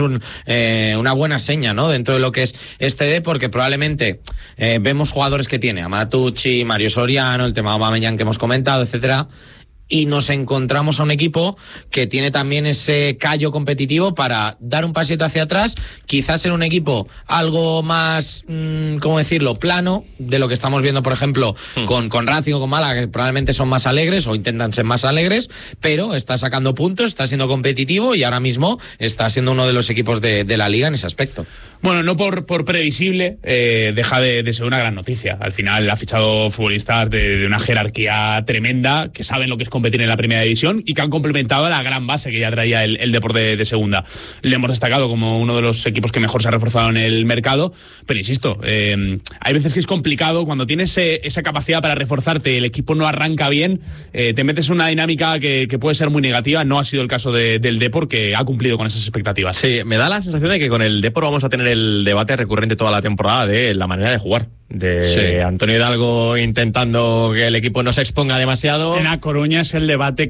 una buena seña, ¿no? Dentro de lo que es este Depor, que probablemente vemos jugadores que tiene, Amatucci, Mario Soriano, el tema de Aubameyang que hemos comentado, etcétera, y nos encontramos a un equipo que tiene también ese callo competitivo para dar un pasito hacia atrás, quizás ser un equipo algo más, ¿cómo decirlo?, plano, de lo que estamos viendo, por ejemplo, con Racing o con Málaga, que probablemente son más alegres o intentan ser más alegres, pero está sacando puntos, está siendo competitivo y ahora mismo está siendo uno de los equipos de la liga en ese aspecto. Bueno, no por previsible, deja de ser una gran noticia. Al final ha fichado futbolistas de una jerarquía tremenda, que saben lo que es competir en la primera división y que han complementado la gran base que ya traía el Depor de segunda. Le hemos destacado como uno de los equipos que mejor se ha reforzado en el mercado, pero insisto, hay veces que es complicado cuando tienes esa capacidad para reforzarte y el equipo no arranca bien, te metes en una dinámica que puede ser muy negativa. No ha sido el caso del Depor, que ha cumplido con esas expectativas. Sí, me da la sensación de que con el Depor vamos a tener el debate recurrente toda la temporada de la manera de jugar. Antonio Hidalgo intentando que el equipo no se exponga demasiado. En A Coruña es el debate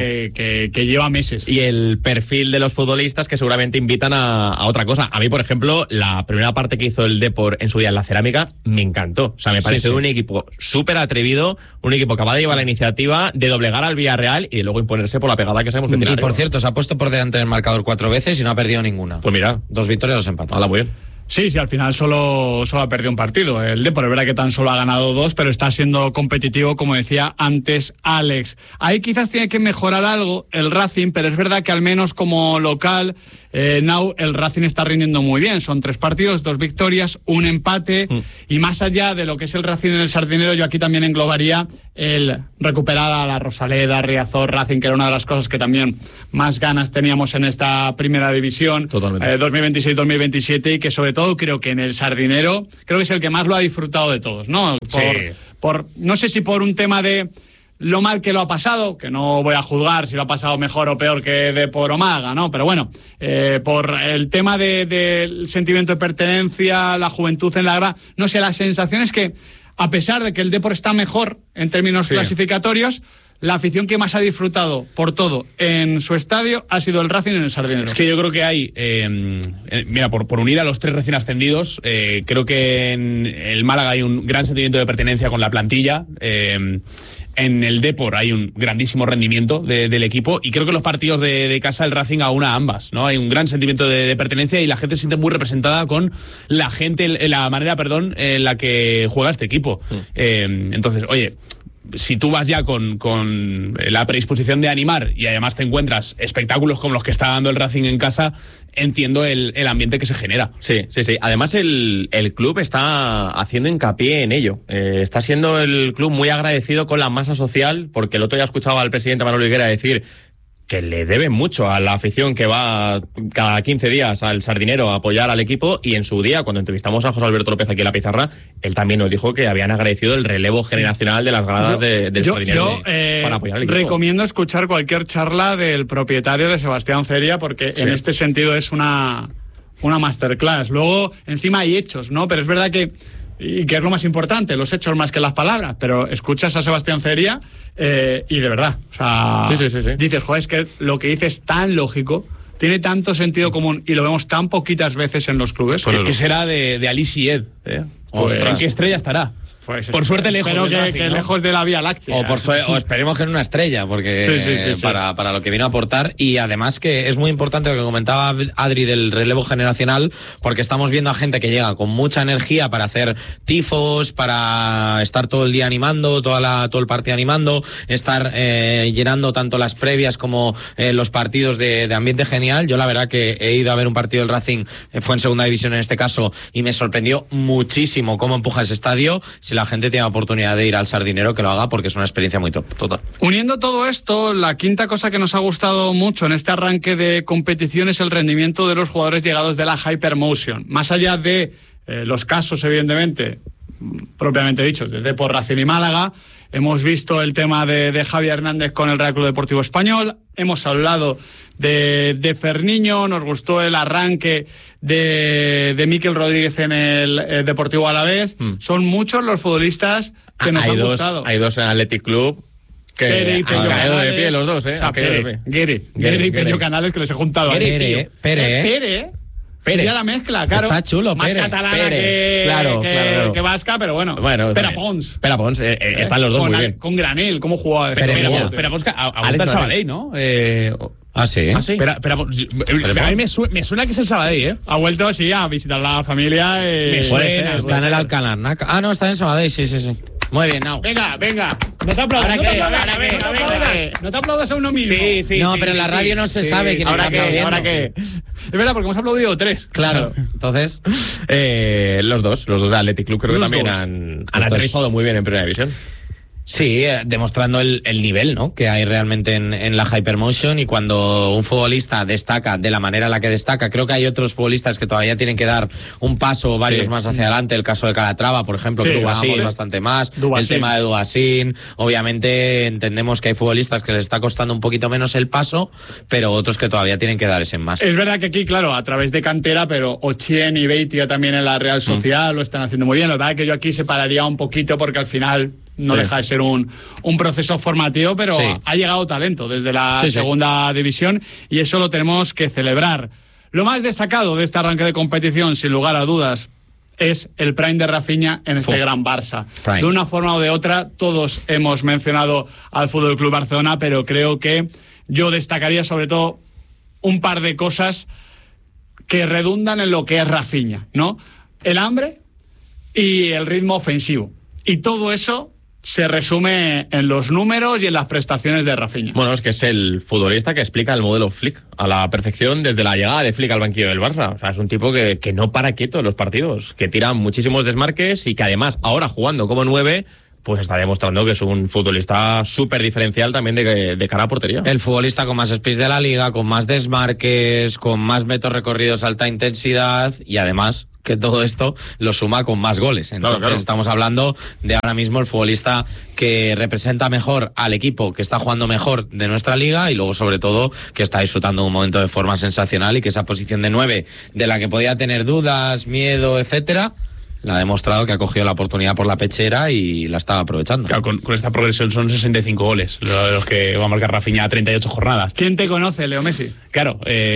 que lleva meses. Y el perfil de los futbolistas que seguramente invitan a otra cosa. A mí, por ejemplo, la primera parte que hizo el Depor en su día en la Cerámica me encantó. O sea, me pareció un equipo súper atrevido, un equipo capaz de llevar la iniciativa, de doblegar al Villarreal y de luego imponerse por la pegada que sabemos que tiene. Y por cierto, se ha puesto por delante del marcador 4 veces y no ha perdido ninguna. Pues mira, 2 victorias, 2 empates. Muy bien. Sí, al final solo ha perdido un partido. El Depor, es verdad que tan solo ha ganado 2, pero está siendo competitivo, como decía antes Alex. Ahí quizás tiene que mejorar algo el Racing, pero es verdad que al menos como local, el Racing está rindiendo muy bien. Son 3 partidos, 2 victorias, 1 empate, y más allá de lo que es el Racing en el Sardinero, yo aquí también englobaría el recuperar a la Rosaleda, Riazor, Racing, que era una de las cosas que también más ganas teníamos en esta primera división 2026-2027, y que sobre todo creo que en el Sardinero creo que es el que más lo ha disfrutado de todos, ¿no? No sé si por un tema de lo mal que lo ha pasado, que no voy a juzgar si lo ha pasado mejor o peor que Depor o Málaga, ¿no? Pero bueno, por el tema del sentimiento de pertenencia, la juventud en la grada, no sé, la sensación es que a pesar de que el Depor está mejor en términos clasificatorios, la afición que más ha disfrutado por todo en su estadio ha sido el Racing en el Sardinero. Es que yo creo que hay, mira, por unir a los 3 recién ascendidos, creo que en el Málaga hay un gran sentimiento de pertenencia con la plantilla. En el Depor hay un grandísimo rendimiento del equipo, y creo que los partidos de casa el Racing aúna ambas, ¿no? Hay un gran sentimiento de pertenencia y la gente se siente muy representada con la manera en la que juega este equipo. Entonces, oye, si tú vas ya con la predisposición de animar y además te encuentras espectáculos como los que está dando el Racing en casa, entiendo el ambiente que se genera. Sí. Además el club está haciendo hincapié en ello. Está siendo el club muy agradecido con la masa social, porque el otro día escuchaba al presidente Manuel Higuera decir que le debe mucho a la afición que va cada 15 días al Sardinero a apoyar al equipo, y en su día, cuando entrevistamos a José Alberto López aquí en La Pizarra, él también nos dijo que habían agradecido el relevo generacional de las gradas del Sardinero para apoyar al equipo. Recomiendo escuchar cualquier charla del propietario, de Sebastián Ceria, porque en este sentido es una masterclass. Luego, encima hay hechos, ¿no? Pero es verdad que es lo más importante, los hechos más que las palabras, pero escuchas a Sebastián Ceria y de verdad, o sea, dices, joder, es que lo que dice es tan lógico, tiene tanto sentido común y lo vemos tan poquitas veces en los clubes. ¿Qué será de Alice y Ed? Pues, ¿en qué estrella estará? Pues por suerte lejos. Espero que ¿no? lejos de la Vía Láctea. O esperemos que en una estrella, porque para lo que vino a aportar. Y además que es muy importante lo que comentaba Adri del relevo generacional, porque estamos viendo a gente que llega con mucha energía para hacer tifos, para estar todo el día animando, todo el partido animando, estar llenando tanto las previas como los partidos de ambiente genial. Yo la verdad que he ido a ver un partido del Racing, fue en segunda división en este caso, y me sorprendió muchísimo cómo empuja ese estadio. Si la gente tiene oportunidad de ir al Sardinero, que lo haga, porque es una experiencia muy top, total. Uniendo todo esto, la quinta cosa que nos ha gustado mucho en este arranque de competición es el rendimiento de los jugadores llegados de la Hypermotion. Más allá de los casos, evidentemente, propiamente dichos, de Depor, Racing y Málaga, hemos visto el tema de Javi Hernández con el Real Club Deportivo Español, hemos hablado de Ferniño, nos gustó el arranque de Mikel Rodríguez en el Deportivo Alavés. Son muchos los futbolistas que nos han gustado. Hay dos en Athletic Club que han caído de pie los dos, han caído de pie. Guerri y Peño Canales, que les he juntado. Pere. Sería la mezcla, claro. Está chulo, más Pere. catalana Pere. que vasca, pero bueno. Pere Pons. Están los dos muy bien. Con Granel, ¿cómo jugaba? Pere Pons, aguanta el Sabadell, ¿no? Ah, sí. Pero a mí me suena que es el Sabadell, ¿eh? Ha vuelto, sí, a visitar la familia. Me suena. Está en el Alcalá. Ah, no, está en Sabadell, sí. Muy bien, no. Venga. No te aplaudas. No te aplaudas a uno mismo. Sí. No, pero en la radio no se sabe quién está aplaudiendo. Ahora que es verdad, porque hemos aplaudido 3. Claro. Entonces, los dos de Athletic Club creo que también han aterrizado muy bien en Primera División. Sí, demostrando el nivel, ¿no?, que hay realmente en la Hypermotion. Y cuando un futbolista destaca de la manera en la que destaca, creo que hay otros futbolistas que todavía tienen que dar un paso, varios más hacia adelante. El caso de Calatrava, por ejemplo, que jugamos bastante más. El tema de Dubasín. Obviamente entendemos que hay futbolistas que les está costando un poquito menos el paso, pero otros que todavía tienen que dar ese más. Es verdad que aquí, claro, a través de cantera, pero Ochien y Beitia también en la Real Sociedad lo están haciendo muy bien. La verdad es que yo aquí separaría un poquito, porque al final no deja de ser un proceso formativo, pero ha llegado talento desde la segunda división, y eso lo tenemos que celebrar. Lo más destacado de este arranque de competición, sin lugar a dudas, es el prime de Rafinha en este gran Barça. De una forma o de otra, todos hemos mencionado al Fútbol Club Barcelona, pero creo que yo destacaría sobre todo un par de cosas que redundan en lo que es Rafinha, ¿no? El hambre y el ritmo ofensivo. Y todo eso se resume en los números y en las prestaciones de Rafinha. Bueno, es que es el futbolista que explica el modelo Flick a la perfección desde la llegada de Flick al banquillo del Barça. O sea, es un tipo que no para quieto en los partidos, que tira muchísimos desmarques y que además, ahora jugando como 9, pues está demostrando que es un futbolista súper diferencial también de cara a portería. El futbolista con más speed de la liga, con más desmarques, con más metros recorridos a alta intensidad, y además que todo esto lo suma con más goles. Entonces estamos hablando de ahora mismo el futbolista que representa mejor al equipo, que está jugando mejor de nuestra liga, y luego sobre todo que está disfrutando de un momento de forma sensacional, y que esa posición de 9, de la que podía tener dudas, miedo, etcétera, La ha demostrado que ha cogido la oportunidad por la pechera y la estaba aprovechando. Claro, con esta progresión son 65 goles los que va a marcar Rafinha a 38 jornadas. ¿Quién te conoce, Leo Messi? Claro,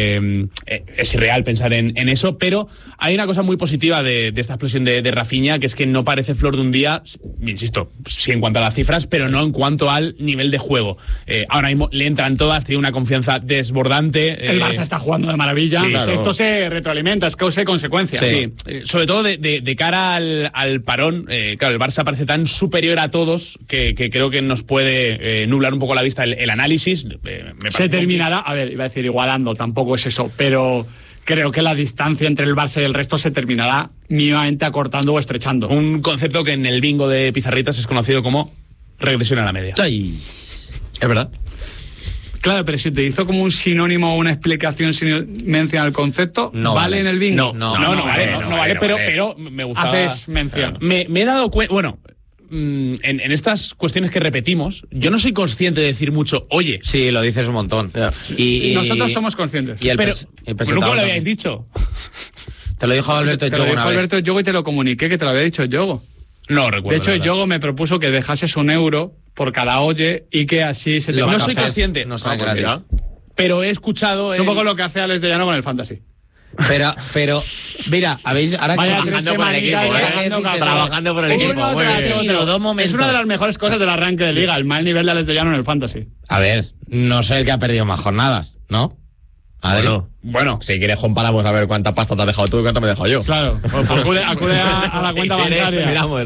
es irreal pensar en eso, pero hay una cosa muy positiva de esta explosión de Rafinha, que es que no parece flor de un día, insisto, sí en cuanto a las cifras, pero no en cuanto al nivel de juego. Ahora mismo le entran todas, tiene una confianza desbordante. El Barça está jugando de maravilla. Sí, claro. Esto se retroalimenta, es causa y consecuencia. Sí. Sobre todo de cara al parón, claro, el Barça parece tan superior a todos que creo que nos puede nublar un poco la vista el análisis. Se terminará, a ver, iba a decir igualando, tampoco es eso, pero creo que la distancia entre el Barça y el resto se terminará mínimamente acortando o estrechando. Un concepto que en el bingo de Pizarritas es conocido como regresión a la media. Ay. Es verdad. Claro, pero si utilizó como un sinónimo o una explicación sin mencionar el concepto, No ¿vale vale. en el bingo? No vale, pero me gustaba. Haces mención. Me he dado cuenta, bueno, en estas cuestiones que repetimos, yo no soy consciente de decir mucho, oye. Sí, lo dices un montón. Y nosotros somos conscientes. Y el Pero, el pues nunca presentador lo habíais también. dicho. Te lo dijo Alberto Te lo Yogo dijo una vez. Alberto Yogo y te lo comuniqué que te lo había dicho Yogo. No recuerdo. De hecho, la verdad. Yogo me propuso que dejases €1 por cada oye y que así se te Los va No a soy hacer. consciente. No son pues gratis. mira. Pero he escuchado. Es un poco lo que hace Alex de Llano con el Fantasy. Pero, mira, habéis ahora Vaya que- tres Trabajando por el semanitas equipo, trabajando cada- Trabajando por el Uno equipo. Muy tras bien. otro. Tenido dos momentos. Es una de las mejores cosas del arranque de liga, el mal nivel de Alex de Llano en el Fantasy. A ver, no soy el que ha perdido más jornadas, ¿no? Adri. Bueno, si quieres comparamos a ver cuánta pasta te has dejado tú y cuánta me he dejado yo. Claro, acude a la cuenta Si quieres, bancaria. miramos,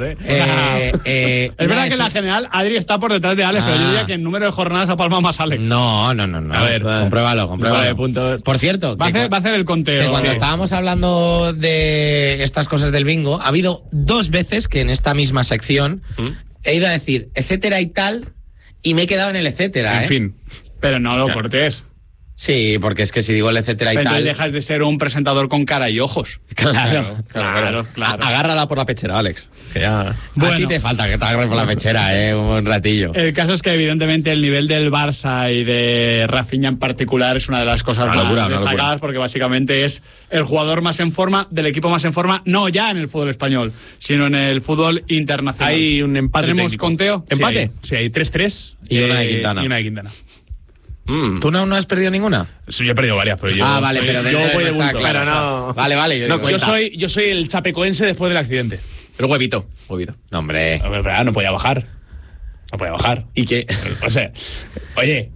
Es verdad que en la general Adri está por detrás de Alex, pero yo diría que en número de jornadas ha palmado más Alex. No. A ver, compruébalo. Vale, punto. Por cierto, Va a hacer el que conteo. cuando Sí. estábamos hablando de estas cosas del bingo, ha habido 2 veces que en esta misma sección he ido a decir etcétera y tal y me he quedado en el etcétera. En fin. Pero no lo cortes. Sí, porque es que si digo el etcétera y Entonces tal. dejas de ser un presentador con cara y ojos. Claro. Agárrala por la pechera, Alex. Que ya. A ti Bueno. te falta que te agarres por la pechera, un ratillo. El caso es que evidentemente el nivel del Barça y de Rafinha en particular es una de las cosas Una más locura, una destacadas locura. porque básicamente es el jugador más en forma, del equipo más en forma, no ya en el fútbol español, sino en el fútbol internacional. Hay un empate. ¿Tenemos técnico. conteo? Sí, ¿Empate? Sí, hay 3-3. Y una de Quintana. Y una de Quintana. ¿Tú no has perdido ninguna? Sí, yo he perdido varias, pero yo. Vale, pero yo voy de bulto. Pero no. Vale. No Yo soy el chapecoense después del accidente. El huevito. No, hombre. A ver, pero, no podía bajar. No podía bajar. ¿Y qué? O sea, oye.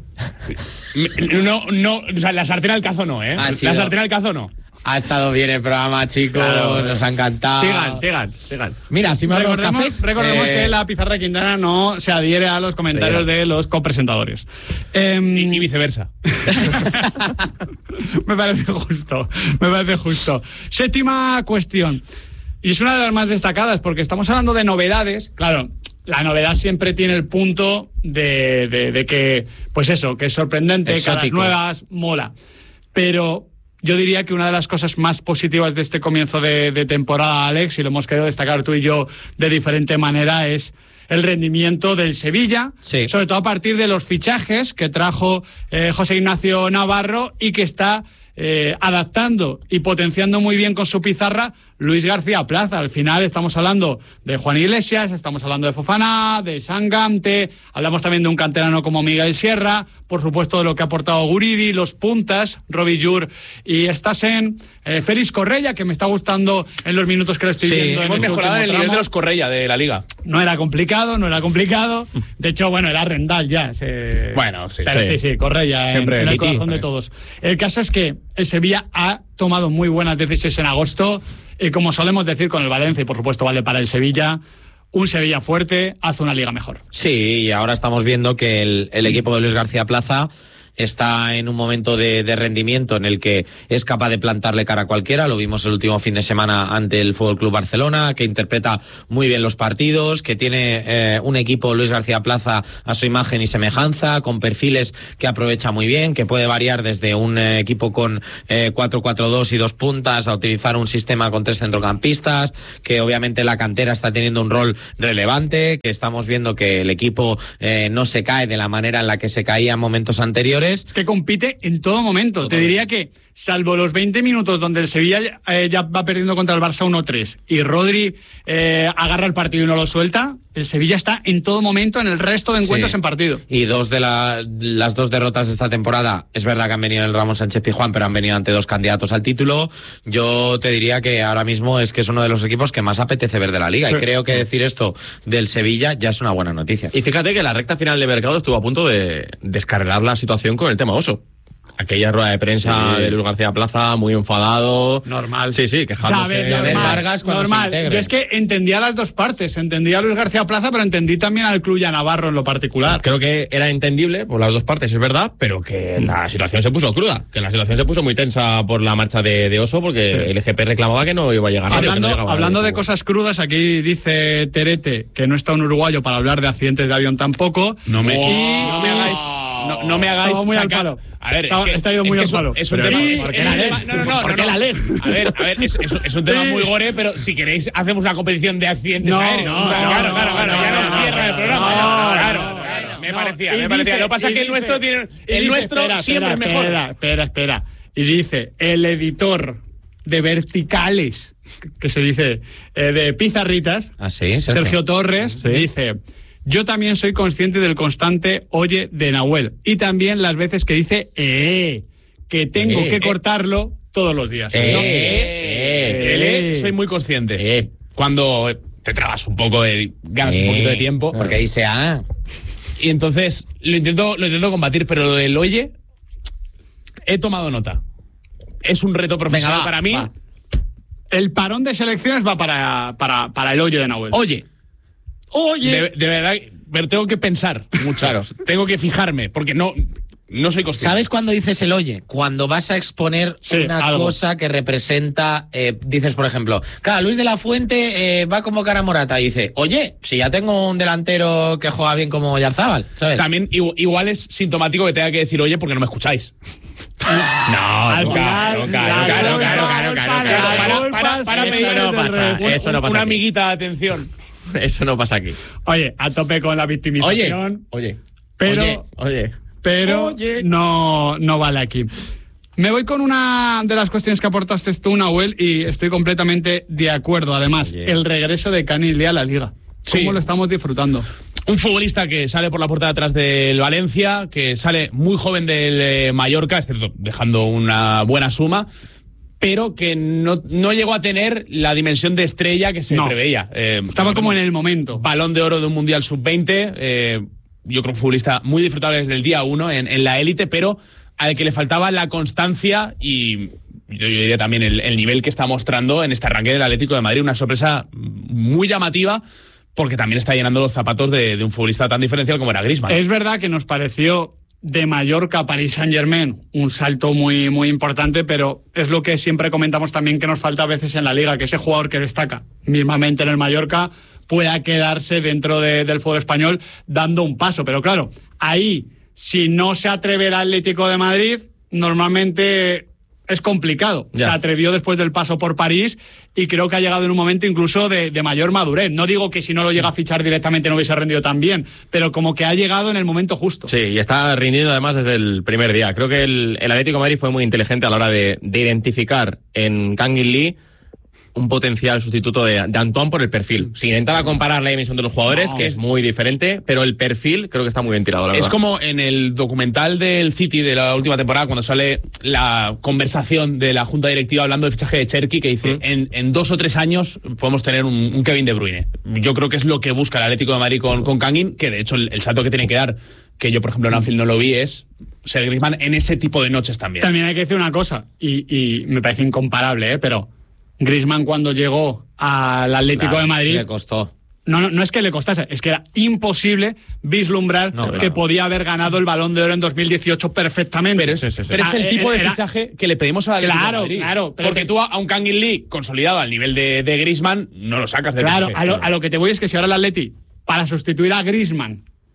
No, o sea, la sartén al cazo no, ¿eh? Ha La sido- sartén al cazo no. Ha estado bien el programa, chicos. Nos ha encantado. Sigan. Mira, si me ahorro los cafés. Recordemos que la pizarra de Quintana no se adhiere a los comentarios de los copresentadores. Y viceversa. Me parece justo. Séptima cuestión. Y es una de las más destacadas porque estamos hablando de novedades. Claro, la novedad siempre tiene el punto de que, pues eso, que es sorprendente, caras Exótico. nuevas, mola. Pero yo diría que una de las cosas más positivas de este comienzo de temporada, Alex, y lo hemos querido destacar tú y yo de diferente manera, es el rendimiento del Sevilla, Sí. sobre todo a partir de los fichajes que trajo José Ignacio Navarro y que está adaptando y potenciando muy bien con su pizarra Luis García Plaza. Al final estamos hablando de Juan Iglesias, estamos hablando de Fofana, de Sangante, hablamos también de un canterano como Miguel Sierra, por supuesto de lo que ha aportado Guridi, los puntas, Robbie Jur y Stassen, Félix Correia, que me está gustando en los minutos que lo estoy viendo. en Hemos este mejorado en el último nivel tramo. de los Correia de la liga. No era complicado. De hecho, bueno, era Rendal ya. Bueno, sí. Pero sí, Correia Siempre en el Titi, corazón de pues. todos. El caso es que el Sevilla ha tomado muy buenas decisiones en agosto y como solemos decir con el Valencia, y por supuesto vale para el Sevilla, un Sevilla fuerte hace una liga mejor. Sí, y ahora estamos viendo que el equipo de Luis García Plaza está en un momento de rendimiento en el que es capaz de plantarle cara a cualquiera. Lo vimos el último fin de semana ante el Fútbol Club Barcelona, que interpreta muy bien los partidos, que tiene un equipo Luis García Plaza a su imagen y semejanza, con perfiles que aprovecha muy bien, que puede variar desde un equipo con 4-4-2 y 2 puntas a utilizar un sistema con 3 centrocampistas, que obviamente la cantera está teniendo un rol relevante, que estamos viendo que el equipo no se cae de la manera en la que se caía en momentos anteriores. Es que compite en todo momento. Te diría que salvo los 20 minutos donde el Sevilla ya va perdiendo contra el Barça 1-3 y Rodri agarra el partido y no lo suelta, el Sevilla está en todo momento en el resto de encuentros en partido. Y las dos derrotas de esta temporada, es verdad que han venido el Ramón Sánchez Pizjuán, pero han venido ante dos candidatos al título. Yo te diría que ahora mismo es que es uno de los equipos que más apetece ver de la Liga, y creo que decir esto del Sevilla ya es una buena noticia. Y fíjate que la recta final de mercado estuvo a punto de descarrilar la situación con el tema Oso. Aquella rueda de prensa de Luis García Plaza, muy enfadado. Normal. Sí, quejándose. Vargas cuando normal. se integre. Yo es que entendía las dos partes. Entendía a Luis García Plaza, pero entendí también al Club Navarro en lo particular. Creo que era entendible por las dos partes, es verdad, pero que la situación se puso cruda. Que la situación se puso muy tensa por la marcha de Oso, porque el EGP reclamaba que no iba a llegar nadie. Hablando de cosas crudas, aquí dice Terete que no está un uruguayo para hablar de accidentes de avión tampoco. No me hagáis muy sacar... al palo. A ver, está ido muy al palo. Es un tema... ¿Por qué la ley? A ver, es un tema muy gore, pero si queréis hacemos una competición de accidentes aéreos. Claro, ya no cierra el programa. Claro. Me parecía. Lo que pasa es que el nuestro tiene... El nuestro siempre es mejor. Espera. Y dice, el editor de Verticales, que se dice, de Pizarritas, Sergio Torres, dice... Yo también soy consciente del constante oye de Nahuel. Y también las veces que dice que tengo que cortarlo todos los días. Soy muy consciente. Cuando te trabas un poco, ganas un poquito de tiempo. Porque dice Y entonces lo intento combatir, pero lo del oye, he tomado nota. Es un reto profesional para mí. El parón de selecciones va para el oye de Nahuel. Oye. De verdad, pero tengo que pensar mucho. Claro. Tengo que fijarme, porque no soy consciente. ¿Sabes cuándo dices el oye? Cuando vas a exponer una cosa que representa, dices, por ejemplo, Luis de la Fuente va a convocar a Morata y dice, oye, si ya tengo un delantero que juega bien como Oyarzábal, ¿sabes? También igual es sintomático que tenga que decir oye porque no me escucháis. Claro. Eso no pasa. Una amiguita de atención. Eso no pasa aquí. Oye, a tope con la victimización. Oye. Pero no vale aquí. Me voy con una de las cuestiones que aportaste tú, Nahuel, y estoy completamente de acuerdo. Además, el regreso de Canil a la Liga. ¿Cómo lo estamos disfrutando? Un futbolista que sale por la puerta de atrás del Valencia, que sale muy joven del Mallorca, es cierto, dejando una buena suma, pero que no llegó a tener la dimensión de estrella que se preveía. Estaba como en el momento. Balón de oro de un Mundial Sub-20, yo creo un futbolista muy disfrutable desde el día 1 en la élite, pero al que le faltaba la constancia y yo diría también el nivel que está mostrando en este arranque del Atlético de Madrid. Una sorpresa muy llamativa, porque también está llenando los zapatos de un futbolista tan diferencial como era Griezmann. Es verdad que nos pareció de Mallorca a Paris Saint-Germain un salto muy, muy importante, pero es lo que siempre comentamos también que nos falta a veces en la Liga, que ese jugador que destaca mismamente en el Mallorca pueda quedarse dentro del fútbol español dando un paso. Pero claro, ahí, si no se atreve el Atlético de Madrid, normalmente es complicado. Se atrevió después del paso por París y creo que ha llegado en un momento incluso de mayor madurez. No digo que si no lo llega a fichar directamente no hubiese rendido tan bien, pero como que ha llegado en el momento justo. Sí, y está rindiendo además desde el primer día. Creo que el Atlético de Madrid fue muy inteligente a la hora de identificar en Kang In Lee un potencial sustituto de Antoine por el perfil. Sin entrar a comparar la emisión de los jugadores, que es muy diferente, pero el perfil creo que está muy bien tirado, la verdad. Es como en el documental del City de la última temporada, cuando sale la conversación de la junta directiva hablando del fichaje de Cherki, que dice, en 2 o 3 años podemos tener un Kevin De Bruyne. Yo creo que es lo que busca el Atlético de Madrid con Kangin, que de hecho el salto que tiene que dar, que yo por ejemplo en Anfield no lo vi, es ser Griezmann en ese tipo de noches también. También hay que decir una cosa, y me parece incomparable, pero Griezmann cuando llegó al Atlético de Madrid le costó. No es que le costase, es que era imposible vislumbrar que podía haber ganado el Balón de Oro en 2018 perfectamente. Pero es el tipo de fichaje que le pedimos a la Atlético de Madrid. Claro. Porque tú a un Kang In Lee consolidado al nivel de Griezmann no lo sacas de Claro, a lo que te voy es que si ahora el Atleti, para sustituir a Griezmann,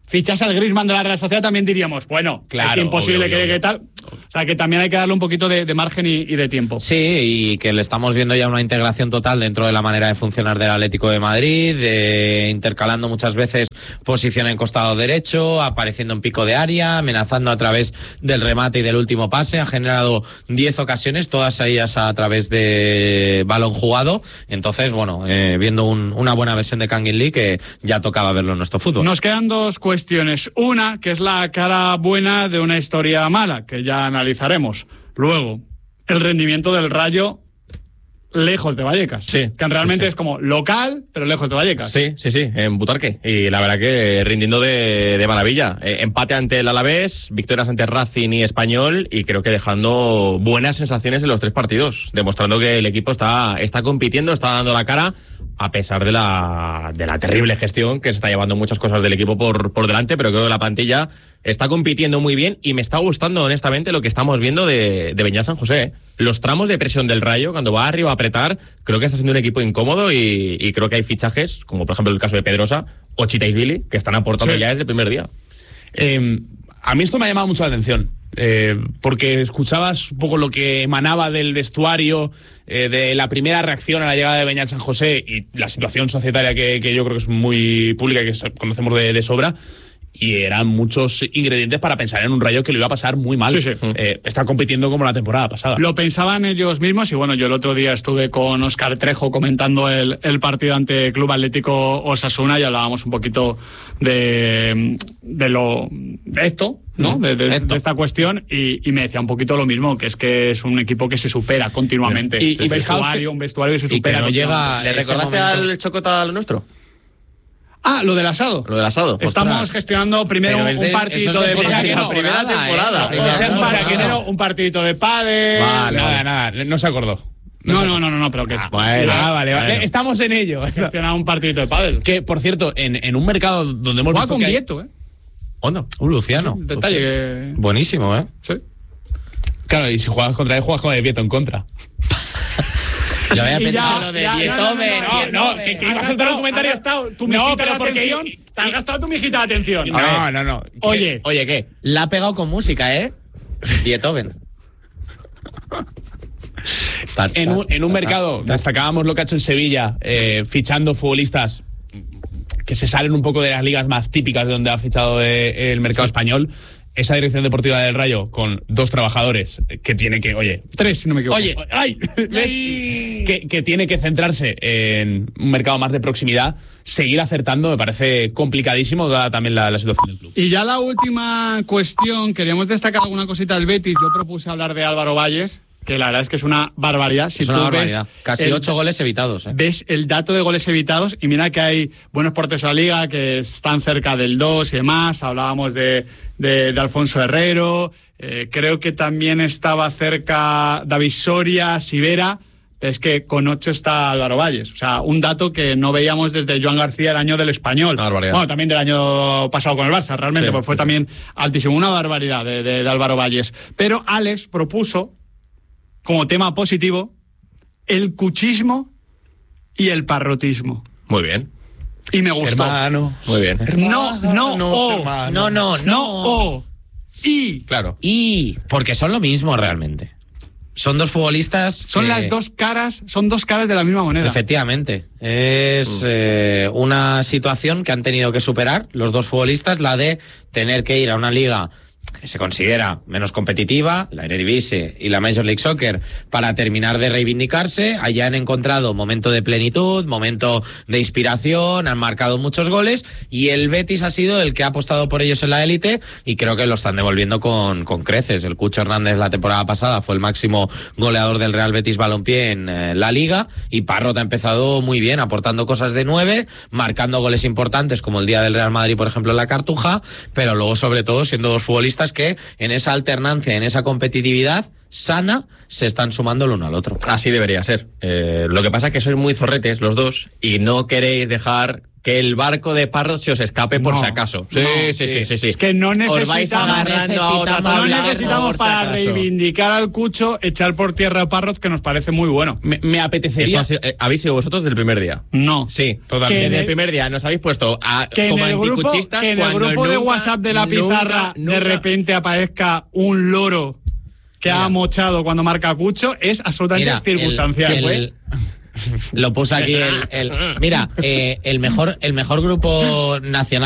fichase al Griezmann de la Real Sociedad, también diríamos, bueno, claro, es imposible obvio, que tal. O sea, que también hay que darle un poquito de margen y de tiempo. Sí, y que le estamos viendo ya una integración total dentro de la manera de funcionar del Atlético de Madrid, intercalando muchas veces posición en costado derecho, apareciendo en pico de área, amenazando a través del remate y del último pase. Ha generado 10 ocasiones, todas ellas a través de balón jugado. Entonces, bueno, viendo una buena versión de Kangin Lee, que ya tocaba verlo en nuestro fútbol. Nos quedan dos cuestiones. Una, que es la cara buena de una historia mala, que ya analizaremos. Luego, el rendimiento del Rayo lejos de Vallecas. Sí. Que realmente sí. Es como local, pero lejos de Vallecas. Sí, en Butarque. Y la verdad que rindiendo de maravilla. Empate ante el Alavés, victorias ante Racing y Español, y creo que dejando buenas sensaciones en los 3 partidos, demostrando que el equipo está compitiendo, está dando la cara, a pesar de la terrible gestión que se está llevando muchas cosas del equipo por delante, pero creo que la plantilla está compitiendo muy bien y me está gustando honestamente lo que estamos viendo de Beñat San José. Los tramos de presión del Rayo, cuando va arriba a apretar, creo que está siendo un equipo incómodo y creo que hay fichajes, como por ejemplo el caso de Pedrosa o Chitaisvili, que están aportando ya desde el primer día. A mí esto me ha llamado mucho la atención, porque escuchabas un poco lo que emanaba del vestuario, de la primera reacción a la llegada de Beñat San José y la situación societaria que yo creo que es muy pública y que conocemos de sobra. Y eran muchos ingredientes para pensar en un Rayo que lo iba a pasar muy mal. Sí. Está compitiendo como la temporada pasada. Lo pensaban ellos mismos y bueno, yo el otro día estuve con Óscar Trejo comentando el partido ante Club Atlético Osasuna y hablábamos un poquito de esto, ¿no? De esta cuestión y me decía un poquito lo mismo, que es un equipo que se supera continuamente. Y un vestuario que se supera. Y que no llega. ¿Le recordaste al Chocota lo nuestro? Ah, lo del asado. Estamos gestionando primero un partidito de primera temporada. Un partidito de pádel. Nada, no se acordó. No, pero que... Vale. Estamos en ello. Gestionar un partidito de pádel. Que, por cierto, en un mercado donde hemos visto con que hay... Vieto, ¿Onda? Luciano. Un detalle que... Buenísimo, Sí. Claro, y si juegas contra él, juegas con el Vieto en contra. Yo había pensado lo de Beethoven. No, que ibas a soltar un comentario. Te has gastado tu mijita de atención. No. Oye, ¿qué? La ha pegado con música, ¿eh? Beethoven. En un mercado, destacábamos lo que ha hecho en Sevilla, fichando futbolistas que se salen un poco de las ligas más típicas de donde ha fichado el mercado español. Esa dirección deportiva del Rayo con 2 trabajadores que tiene que, 3 si no me equivoco. Que tiene que centrarse en un mercado más de proximidad, seguir acertando me parece complicadísimo, dada también la situación del club. Y ya la última cuestión, queríamos destacar alguna cosita del Betis. Yo propuse hablar de Álvaro Valles, que la verdad es que es una barbaridad. Es una barbaridad. Casi 8 goles evitados. Ves el dato de goles evitados y mira que hay buenos porteros en la liga que están cerca del 2 y demás. Hablábamos de Alfonso Herrero, creo que también estaba cerca David Soria, Sivera. Es que con 8 está Álvaro Valles. O sea, un dato que no veíamos desde Joan García el año del Español. Bueno, también del año pasado con el Barça, realmente, pues fue también altísimo. Una barbaridad de Álvaro Valles. Pero Alex propuso, como tema positivo, el cuchismo y el parrotismo. Muy bien. Y me gustó. Hermano. Muy bien. No. Y. Claro. Y. Porque son lo mismo realmente. Son 2 futbolistas. Son las 2 caras, son 2 caras de la misma moneda. Efectivamente. Es una situación que han tenido que superar los 2 futbolistas, la de tener que ir a una liga que se considera menos competitiva, la Eredivisie y la Major League Soccer, para terminar de reivindicarse. Allá han encontrado momento de plenitud, momento de inspiración, han marcado muchos goles y el Betis ha sido el que ha apostado por ellos en la élite y creo que lo están devolviendo con creces. El Cucho Hernández la temporada pasada fue el máximo goleador del Real Betis Balompié en la Liga y Parrot ha empezado muy bien, aportando cosas de 9, marcando goles importantes como el día del Real Madrid, por ejemplo, en la Cartuja, pero luego sobre todo siendo 2 futbolistas que en esa alternancia, en esa competitividad sana, se están sumando el uno al otro. Así debería ser. Lo que pasa es que sois muy zorretes los 2 y no queréis dejar que el barco de Parrot se os escape por No, si acaso. Sí. Es que no Os vais necesitamos, agarrando a otra no tabla necesitamos por si para acaso. reivindicar al Cucho, echar por tierra a Parrot, que nos parece muy bueno. Me apetecería. ¿Habéis sido vosotros del primer día? No. Sí, totalmente. Desde el primer día nos habéis puesto Que como en el grupo, anticuchistas que en el cuando grupo de nunca, WhatsApp de la pizarra nunca, de repente aparezca un loro que ha mochado cuando marca Cucho, es absolutamente circunstancial. Lo puso aquí el mira, el mejor grupo nacional